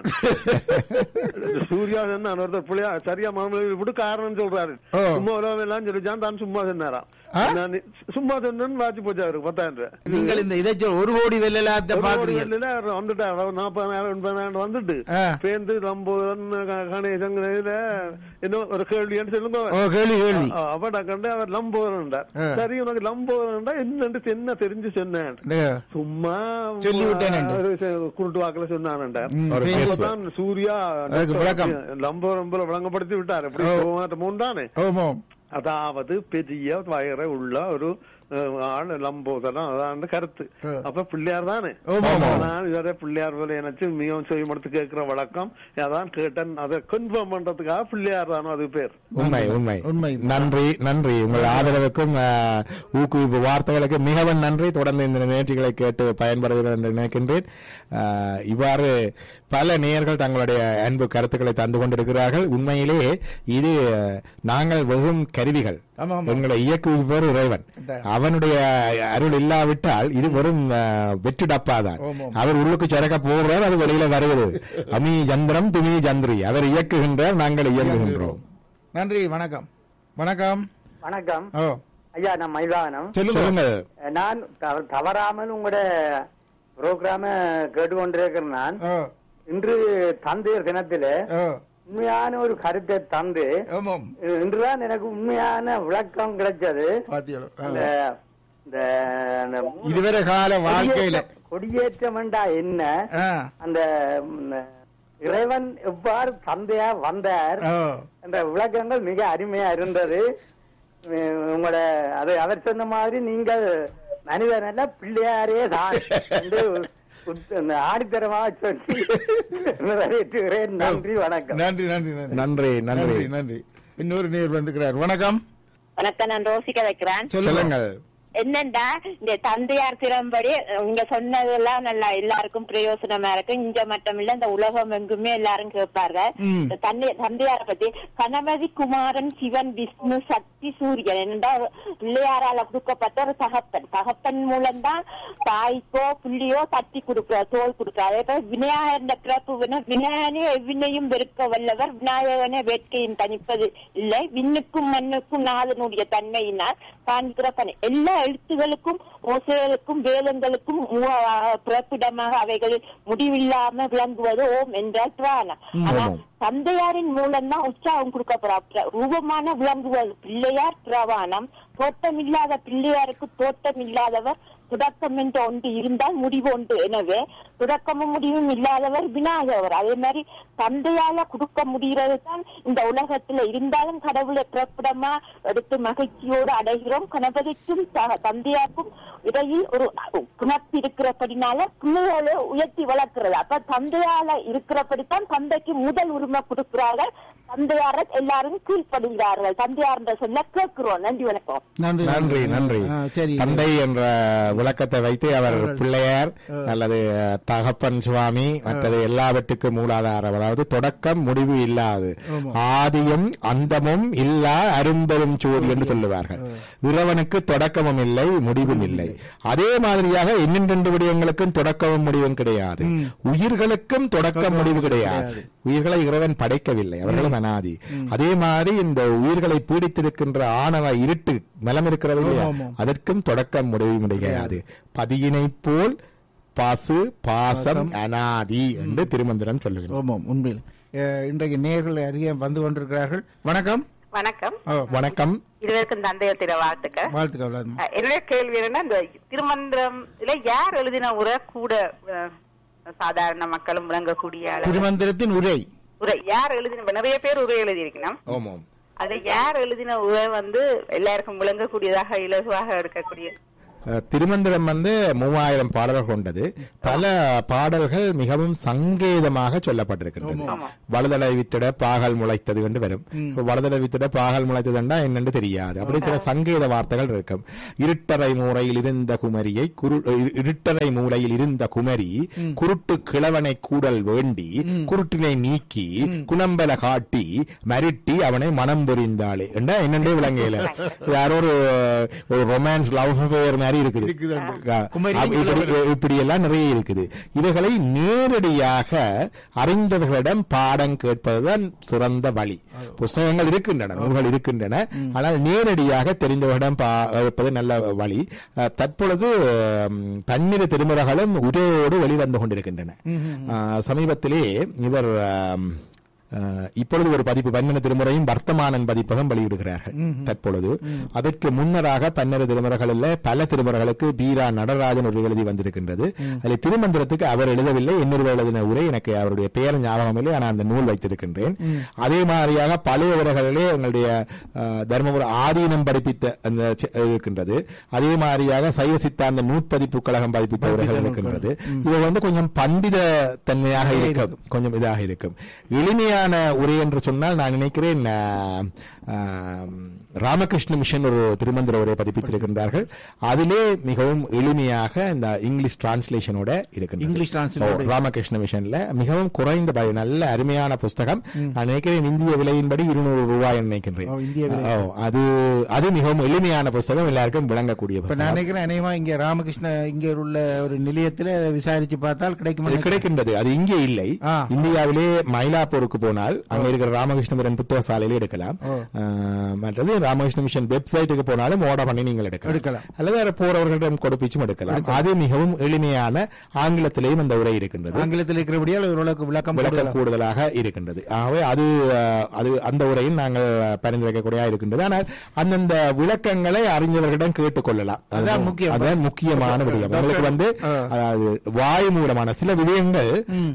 சூர்யா என்ன ஒருத்தர் பிள்ளையார் சரியா மாமலை விட்டு காரணம் சொல்றாரு. சும்மா எல்லாம் சொல்லிச்சான், தான் சும்மா சொன்னாரா, சும்மா சொன்னு வாட்சி போச்சு அவருக்கு பத்தாயிரம் ரூபாய். நீங்கள் இந்த இதை ஒரு கோடி வெள்ளாத்த வந்துட்டாரு, நாற்பதாயிரம் எண்பதாயிரம் வந்துட்டு பேருந்து லம்போதரன் கணேசன் இன்னும் ஒரு கேள்வின்னு சொல்லுங்க. கேள்வி கேள்வி அவட கண்டு அவர் லம்போதரன்டார். சரி உனக்கு லம்போதரன்டா என்னன்னு என்ன தெரிஞ்சு சொன்னேன், சும்மா குருட்டு வாக்குல சொன்னான். சூர்யா லம்போதரன் போல விளங்கப்படுத்தி விட்டாரு. மூன்றானே, அதாவது பெரிய வயரை உள்ள ஒரு ஆளு லம்போதரம் அதான் கருத்து. அப்ப பிள்ளையார் தானே, நான் இதோட பிள்ளையார் போல நினைச்சு மிகவும் செய்யமடுத்து கேட்கிற வழக்கம். அதான் கேட்டேன், அதை கன்ஃபார்ம் பண்றதுக்காக பிள்ளையார் தானோ அது பேர். உண்மை உண்மை உண்மை. நன்றி நன்றி. உங்கள் ஆதரவுக்கும் ஊக்குவிப்பு வார்த்தைகளுக்கு மிகவும் நன்றி. தொடர்ந்து இந்த நிகழ்ச்சிகளை கேட்டு பயன்படுகிறது என்று நினைக்கின்றேன். இவ்வாறு பல நேயர்கள் தங்களுடைய அன்பு கருத்துக்களை தந்து கொண்டிருக்கிறார்கள். உண்மையிலே இது நாங்கள் வெறும் கருவிகள், எங்களை இயக்குபவர் இறைவன். அவனுடைய அருள் இல்லாவிட்டால் இது வெறும் வெற்றி டப்பாதான். அவர் உள்ளுக்கு சரக்க போடுறார், அது வெளியில வருகிறது. அமி சந்திரம் துமி சந்திரி, அவர் இயக்குகின்றார், நாங்கள் இயங்குகின்றோம். நன்றி. வணக்கம். வணக்கம். வணக்கம் ஐயா, நான் மைதானம் சொல்லுங்க. நான் தவறாமல் உங்களோட புரோகிராம கேட்டுக்கொண்டிருக்கிறேன். நான் இன்று தந்தையர் தினத்தில உண்மையான ஒரு கருத்தை தந்து இன்றுதான் எனக்கு உண்மையான விளக்கம் கிடைச்சது. இதுவரை கால வாழ்க்கையில கொடியேற்றம் என்றா என்ன, அந்த இறைவன் எவ்வாறு தந்தையா வந்தார் என்ற விளக்கங்கள் மிக அருமையா இருந்தது. உங்களோட அது அவர் சொன்ன மாதிரி நீங்கள் மனிதன் அல்ல பிள்ளையாரே தான் என்று ஆடித்தரமாக சொல்லி வரவேற்றுகிறேன். நன்றி, வணக்கம். நன்றி நன்றி நன்றி நன்றி நன்றி. இன்னொரு நேர் வந்துக்கிறார். வணக்கம். வணக்கம், நான் ரோசிக்க வைக்கிறேன். சொல்லுங்கள். என்னண்டா இந்த தந்தையார் திறம்படி நீங்க சொன்னதெல்லாம் நல்லா எல்லாருக்கும் பிரயோசனமா இருக்கு. இங்க மட்டும் இல்ல, இந்த உலகம் எங்குமே எல்லாரும் கேட்பாங்க தந்தையார பத்தி. கணபதி, குமாரன், சிவன், விஷ்ணு, சக்தி, சூரியன் என்னடா பிள்ளையாரால கொடுக்கப்பட்ட ஒரு தகப்பன். தகப்பன் மூலம்தான் தாய்க்கோ புள்ளியோ தட்டி கொடுக்கிற தோல் கொடுக்கிற. அதே போல விநாயகர் பிறப்பு, விநாயகனே எவ்வினையும் வெறுக்க வல்லவர், விநாயகனே வேட்கையும் தணிப்பது இல்லை, விண்ணுக்கும் மண்ணுக்கும் நாதனுடைய தன்மையினால் காண்கிற பணி. எல்லா எழுத்துகளுக்கும் ஓசைகளுக்கும் வேதங்களுக்கும் பிறப்பிடமாக அவைகள் முடிவில்லாம விளங்குவது ஓம் என்றால் பிராணம். ஆனா தந்தையாரின் மூலம்தான் உற்சாகம் கொடுக்கப்படுற ரூபமான விளங்குவது பிள்ளையார் பிரவாணம். தோட்டம் இல்லாத பிள்ளையாருக்கு தோட்டம் இல்லாதவர், தொடக்கம் என்று ஒன்று இருந்தால் முடிவு ஒன்று. எனவே தொடக்கமும் முடிவும் இல்லாதவர் விநாயகர். அதே மாதிரி தந்தையால கொடுக்க முடிகிறது தான் இந்த உலகத்துல இருந்தாலும் கடவுளை பிறப்பிடமா எடுத்து மகிழ்ச்சியோடு அடைகிறோம். கணபதிக்கும் தந்தையாருக்கும் இடையில் ஒரு குணத்து இருக்கிறபடினால பிள்ளைகளை உயர்த்தி வளர்க்கிறது. அப்ப தந்தையால இருக்கிறபடித்தான் தந்தைக்கு முதல் உரிமை கொடுக்கிறார்கள். தந்தையார எல்லாரும் கீழ்ப்படுகிறார்கள். தந்தையார் என்ற சொல்ல கேட்கிறோம். நன்றி, வணக்கம். நன்றி நன்றி. தந்தை என்ற விளக்கத்தை வைத்து அவர் பிள்ளையார் அல்லது தகப்பன் சுவாமி மற்றது எல்லாவற்றுக்கும் மூலாதாரம், அதாவது தொடக்கம் முடிவு இல்லாது, ஆதியும் அந்தமும் இல்லா அரும்பெரும் சோதி என்று சொல்லுவார்கள். இறைவனுக்கு தொடக்கமும் இல்லை முடிவும் இல்லை. அதே மாதிரியாக இன்னிரண்டு விடயங்களுக்கும் தொடக்கமும் முடிவும் கிடையாது. உயிர்களுக்கும் தொடக்கம் முடிவு கிடையாது. உயிர்களை இறைவன் படைக்கவில்லை, அவர்களும் அனாதி. அதே மாதிரி இந்த உயிர்களை பீடித்திருக்கின்ற ஆணவ இருட்டு மலம் இருக்கிறது இல்லையா, அதற்கும் தொடக்கம் முடிவு கிடையாது. பதியினை போல் பாசு பாசம் அனாதி என்று திருமந்திரம் சொல்லுகிறோம். உண்மையில் இன்றைக்கு நேர்கள் அதிகம் வந்து கொண்டிருக்கிறார்கள். வணக்கம். வணக்கம். வணக்கம். இருவருக்கும் தந்தையர் தின வாழ்த்துக்கள். வாழ்த்துக்கள். என்னுடைய கேள்வி என்னன்னா, இந்த திருமந்திரம் யார் எழுதின உரை கூட சாதாரண மக்களும் விளங்கக்கூடிய திருமந்திரத்தின் உரை உரை யார் எழுதின? நிறைய பேர் உரை எழுதியிருக்கணும். அதை யார் எழுதின உரை வந்து எல்லாருக்கும் விளங்கக்கூடியதாக இலகுவாக இருக்கக்கூடிய? திருமந்திரம் வந்து மூவாயிரம் பாடல்கள் கொண்டது. பல பாடல்கள் மிகவும் சங்கேதமாக சொல்லப்பட்டிருக்கின்றது. வலதலை வித்திட பாகல் முளைத்தது என்று வரும். வலதலை வித்திட பாகல் முளைத்ததுன்னா என்னன்னு தெரியாது. அப்படி சில சங்கேத வார்த்தைகள் இருக்கும். இருட்டறை மூலையில் இருந்த குமரியை இருட்டறை மூலையில் இருந்த குமரி குருட்டு கிழவனை கூடல் வேண்டி குருட்டினை நீக்கி குணம்பல காட்டி மருட்டி அவனை மனம் புரிந்தாளே என்ன என்னண்டே விளங்கல. யாரோ ஒரு ரொமான்ஸ் லவ் அஃபேர் மாதிரி இருக்குது. இப்படி எல்லாம் நிறைய இருக்குது. இவைகளை நேரடியாக அறிந்தவர்களிடம் பாடம் கேட்பதுதான் சிறந்த வழி. புஸ்தகங்கள் இருக்கின்றன, நூல்கள் இருக்கின்றன. ஆனால் நேரடியாக தெரிந்தவரிடம் கேட்பது நல்ல வழி. தற்பொழுது பன்னிரு திருமுறைகளும் உரையோடு வெளிவந்து கொண்டிருக்கின்றன. சமீபத்திலே இவர் இப்பொழுது ஒரு பதிப்பு பன்னெண்டு திருமுறையும் வர்த்தமானன் பதிப்பகம் வெளியிடுகிறார்கள் தற்பொழுது. அதற்கு முன்னராக பன்னெண்டு திருமுறைகளில் பல திருமுறைகளுக்கு பீரா நடராஜன் ஒரு எழுதி வந்திருக்கின்றது. அதில் திருமந்திரத்துக்கு அவர் எழுதவில்லை, இன்னொரு எழுதின உரை எனக்கு அவருடைய பெயர் ஞாபகம் இல்லை, ஆனால் அந்த நூல் வைத்திருக்கின்றேன். அதே மாதிரியாக பழைய உரைகளிலே எங்களுடைய தர்மபுர ஆதீனம் பதிப்பித்த அந்த இருக்கின்றது. அதே மாதிரியாக சைவ சித்தாந்த நூற்பதிப்பு கழகம் பதிப்பித்த உரைகள் இருக்கின்றது. இது வந்து கொஞ்சம் பண்டித தன்மையாக இருக்கும், கொஞ்சம் இதாக இருக்கும். எளிமையான உரை என்று சொன்னால் நான் நினைக்கிறேன் ராமகிருஷ்ண மிஷன் ஒரு திருமந்திர உரை பதிப்பித்திருக்கின்றார்கள். அதிலே மிகவும் எளிமையாக இந்த இங்கிலீஷ் டிரான்ஸ்லேஷனோட இருக்கின்றது. ராமகிருஷ்ண மிஷன்ல மிகவும் குறைந்த நல்ல அருமையான புஸ்தகம். நான் நினைக்கிறேன் இந்திய விலையின்படி இருநூறு ரூபாய் நினைக்கின்றேன். அது அது மிகவும் எளிமையான புஸ்தகம், எல்லாருக்கும் விளங்கக்கூடிய புத்தகம். நான் நினைக்கிறேன் இங்க ராமகிருஷ்ண இங்க உள்ள ஒரு நிலையத்தில் விசாரிச்சு பார்த்தால் கிடைக்கும் கிடைக்கின்றது. அது இங்கே இல்லை, இந்தியாவிலே மயிலாப்பூருக்கு போனால் அங்க இருக்கிற ராமகிருஷ்ணபுரம் புத்தக சாலையில எடுக்கலாம். மற்றது ராமகிருஷ்ண மிஷன் வெப்சைட்டுக்கு போனாலும் ஆர்டர் பண்ணி நீங்கள் எடுக்கலாம், அல்லது வேற போறவர்களிடம் கொடுப்பிச்சும் எடுக்கலாம். அது மிகவும் எளிமையான ஆங்கிலத்திலேயும் அந்த உரை இருக்கின்றது. ஆங்கிலத்தில் இருக்கிறபடியால் ஓரளவுக்கு விளக்கம் விளக்கம் கூடுதலாக இருக்கின்றது. ஆகவே அது அது அந்த உரையில் நாங்கள் பரிந்துரைக்கக்கூடிய இருக்கின்றது. ஆனால் அந்தந்த விளக்கங்களை அறிஞர்களிடம் கேட்டுக்கொள்ளலாம். அதான் முக்கியம், அதான் முக்கியமான விடயம். உங்களுக்கு வந்து அதாவது வாய் மூலமான சில விடயங்கள்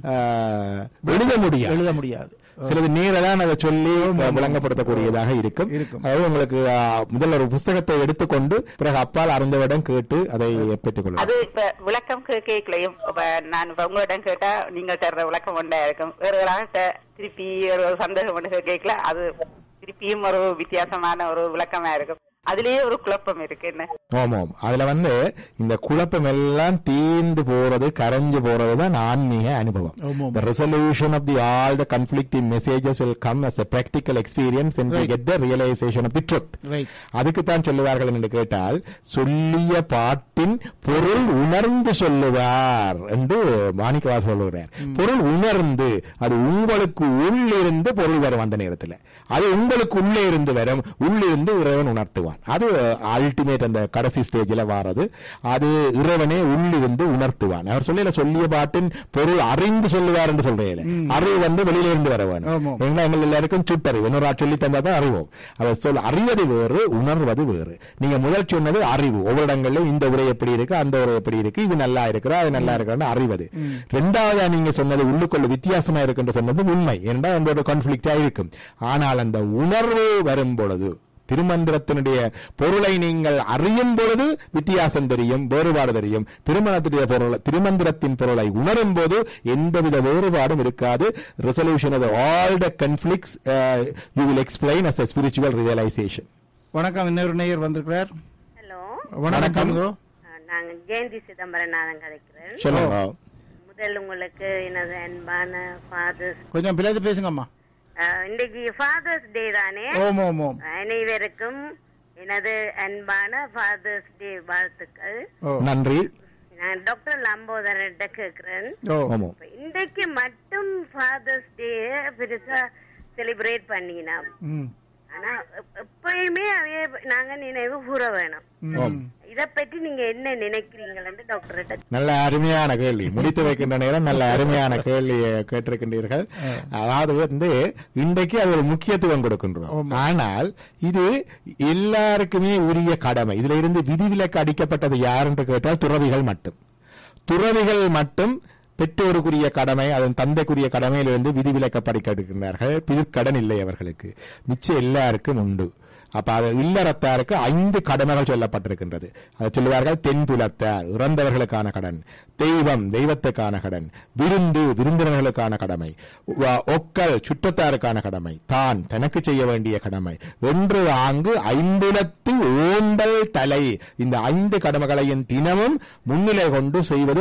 எழுத முடியாது எழுத முடியாது சிலது நேரதான் அதை சொல்லி விளங்கப்படுத்தக்கூடியதாக இருக்கும். அதாவது உங்களுக்கு முதல்ல ஒரு புஸ்தகத்தை எடுத்துக்கொண்டு பிறகு அப்பால் அறிந்தவரிடம் கேட்டு அதை பெற்றுக் கொள்ளலாம். அது இப்ப விளக்கம் கேட்கலையும் நான் உங்களிடம் கேட்டா நீங்கள் தர்ற விளக்கம் ஒன்றா இருக்கும், வேறு திருப்பி ஒரு சந்தேகம் ஒன்று கேட்கல, அது திருப்பியும் ஒரு வித்தியாசமான ஒரு விளக்கமா இருக்கும். அதுலயே ஒரு குழப்பம் இருக்கு. என்ன ஆமாம், அதுல வந்து இந்த குழப்பம் எல்லாம் தீர்ந்து போறது, கரைஞ்சு போறதுதான் ஆன்மீக அனுபவம். The resolution of the all the conflicting messages will come as a practical experience when we get the realization of the truth. அதுக்கு தான் சொல்லுவார்கள் என்று கேட்டால், சொல்லிய பாட்டின் பொருள் உணர்ந்து சொல்லுவார் என்று மாணிக்கவாசகர் சொல்லுகிறார். பொருள் உணர்ந்து, அது உங்களுக்கு உள்ளிருந்து பொருள் வரும். அந்த நேரத்தில் அது உங்களுக்கு உள்ளே இருந்து வரும், உள்ளிருந்து இறைவன் உணர்த்துவான். அது அல்டிமேட் அந்த கடைசி ஸ்டேஜில் வாரது. அது இறைவனே உள்ளிருந்து உணர்த்துவான். அவர் சொல்ல சொல்லிய பாட்டின் பொருள் அறிந்து சொல்லுவார் என்று சொல்றேன். அறிவு வந்து வெளியில இருந்து வர வேணும். எங்கள் எல்லாருக்கும் சுட்டறிவு இன்னொரு சொல்லி தந்தா தான் அறிவோம். அவர் சொல்ல அறிவது வேறு, உணர்வது வேறு. நீங்க முதல் சொன்னது அறிவு. ஒவ்வொரு இடங்களிலும் இந்த உரை எப்படி இருக்கு, அந்த உரை எப்படி இருக்கு, இது நல்லா இருக்கிறா, அது நல்லா இருக்கிறான்னு அறிவது. ரெண்டாவதா நீங்க சொன்னது உள்ளுக்குள்ள வித்தியாசமா இருக்குன்னு சொன்னது உண்மை. ஏன்னா அதோட கான்ஃபிளிக்டா இருக்கும். ஆனால் அந்த உணர்வு வரும் பொழுது, திருமந்திரத்தினுடைய பொருளை நீங்கள் அறியும் பொழுது வித்தியாசம் தெரியும், வேறுபாடு தெரியும். திருமணத்துடைய பொருள் திருமந்திரத்தின் பொருளை உணரும் போது எந்தவித வேறுபாடும் இருக்காது. Resolution of all the கான்ஃபிளிக்ட்ஸ் you will explain as a spiritual realization. வணக்கம், இன்னொரு நேயர் வந்திருக்கிறார். ஹலோ வணக்கம். நாங்க ஜெயந்தி சிதம்பரம் கதைக்கிறேன். சொல்லுங்க. முதல் உங்களுக்கு எனது அன்பான ஃபாதர்ஸ். கொஞ்சம் பிளந்து பேசுங்கம்மா. இன்றைக்கு ஃபாதர்ஸ் டே தானே? அனைவருக்கும் எனது அன்பான ஃபாதர்ஸ் டே வாழ்த்துக்கள். நன்றி. நான் டாக்டர் லம்போதரன்ட்ட கேக்குறேன், இன்றைக்கு மட்டும் ஃபாதர்ஸ் டே பெருசா செலிப்ரேட் பண்ணினோம், ஆனா எப்பயுமே அவைய நாங்க நினைவு கூற வேணும். இத பற்றி நீங்க என்ன நினைக்கிறீங்க டாக்டர்? நல்ல அருமையான கேள்வி, முடித்து வைக்கின்ற நேரம் நல்ல அருமையான கேள்வி கேட்டிருக்கின்றீர்கள். அதாவது வந்து இன்றைக்கு அது ஒரு முக்கியத்துவம் கொடுக்கின்றோம், ஆனால் இது எல்லாருக்குமே உரிய கடமை. இதுல இருந்து விதிவிலக்கு அடிக்கப்பட்டது யார் என்று கேட்டால் துறவிகள் மட்டும். துறவிகள் மட்டும் பெற்றோருக்குரிய கடமை, அதன் தந்தைக்குரிய கடமையிலிருந்து விதிவிலக்கப்படிக்கின்றார்கள். பிற்கடன் இல்லை அவர்களுக்கு, மிச்சம் எல்லாருக்கும் உண்டு. அப்ப அது இல்லறத்தாருக்கு ஐந்து கடமைகள் சொல்லப்பட்டிருக்கின்றது. அதை சொல்லுவார்கள், தென்புலத்தார் இறந்தவர்களுக்கான கடன், தெய்வம் தெய்வத்துக்கான கடன், விருந்து விருந்தினர்களுக்கான கடமை, ஒக்கல் சுற்றத்தாருக்கான கடமை, தான் தனக்கு செய்ய வேண்டிய கடமை என்று ஆங்கு ஐம்புலத்து ஓந்தல் தலை. இந்த ஐந்து கடமைகளையும் தினமும் முன்னிலை கொண்டு செய்வது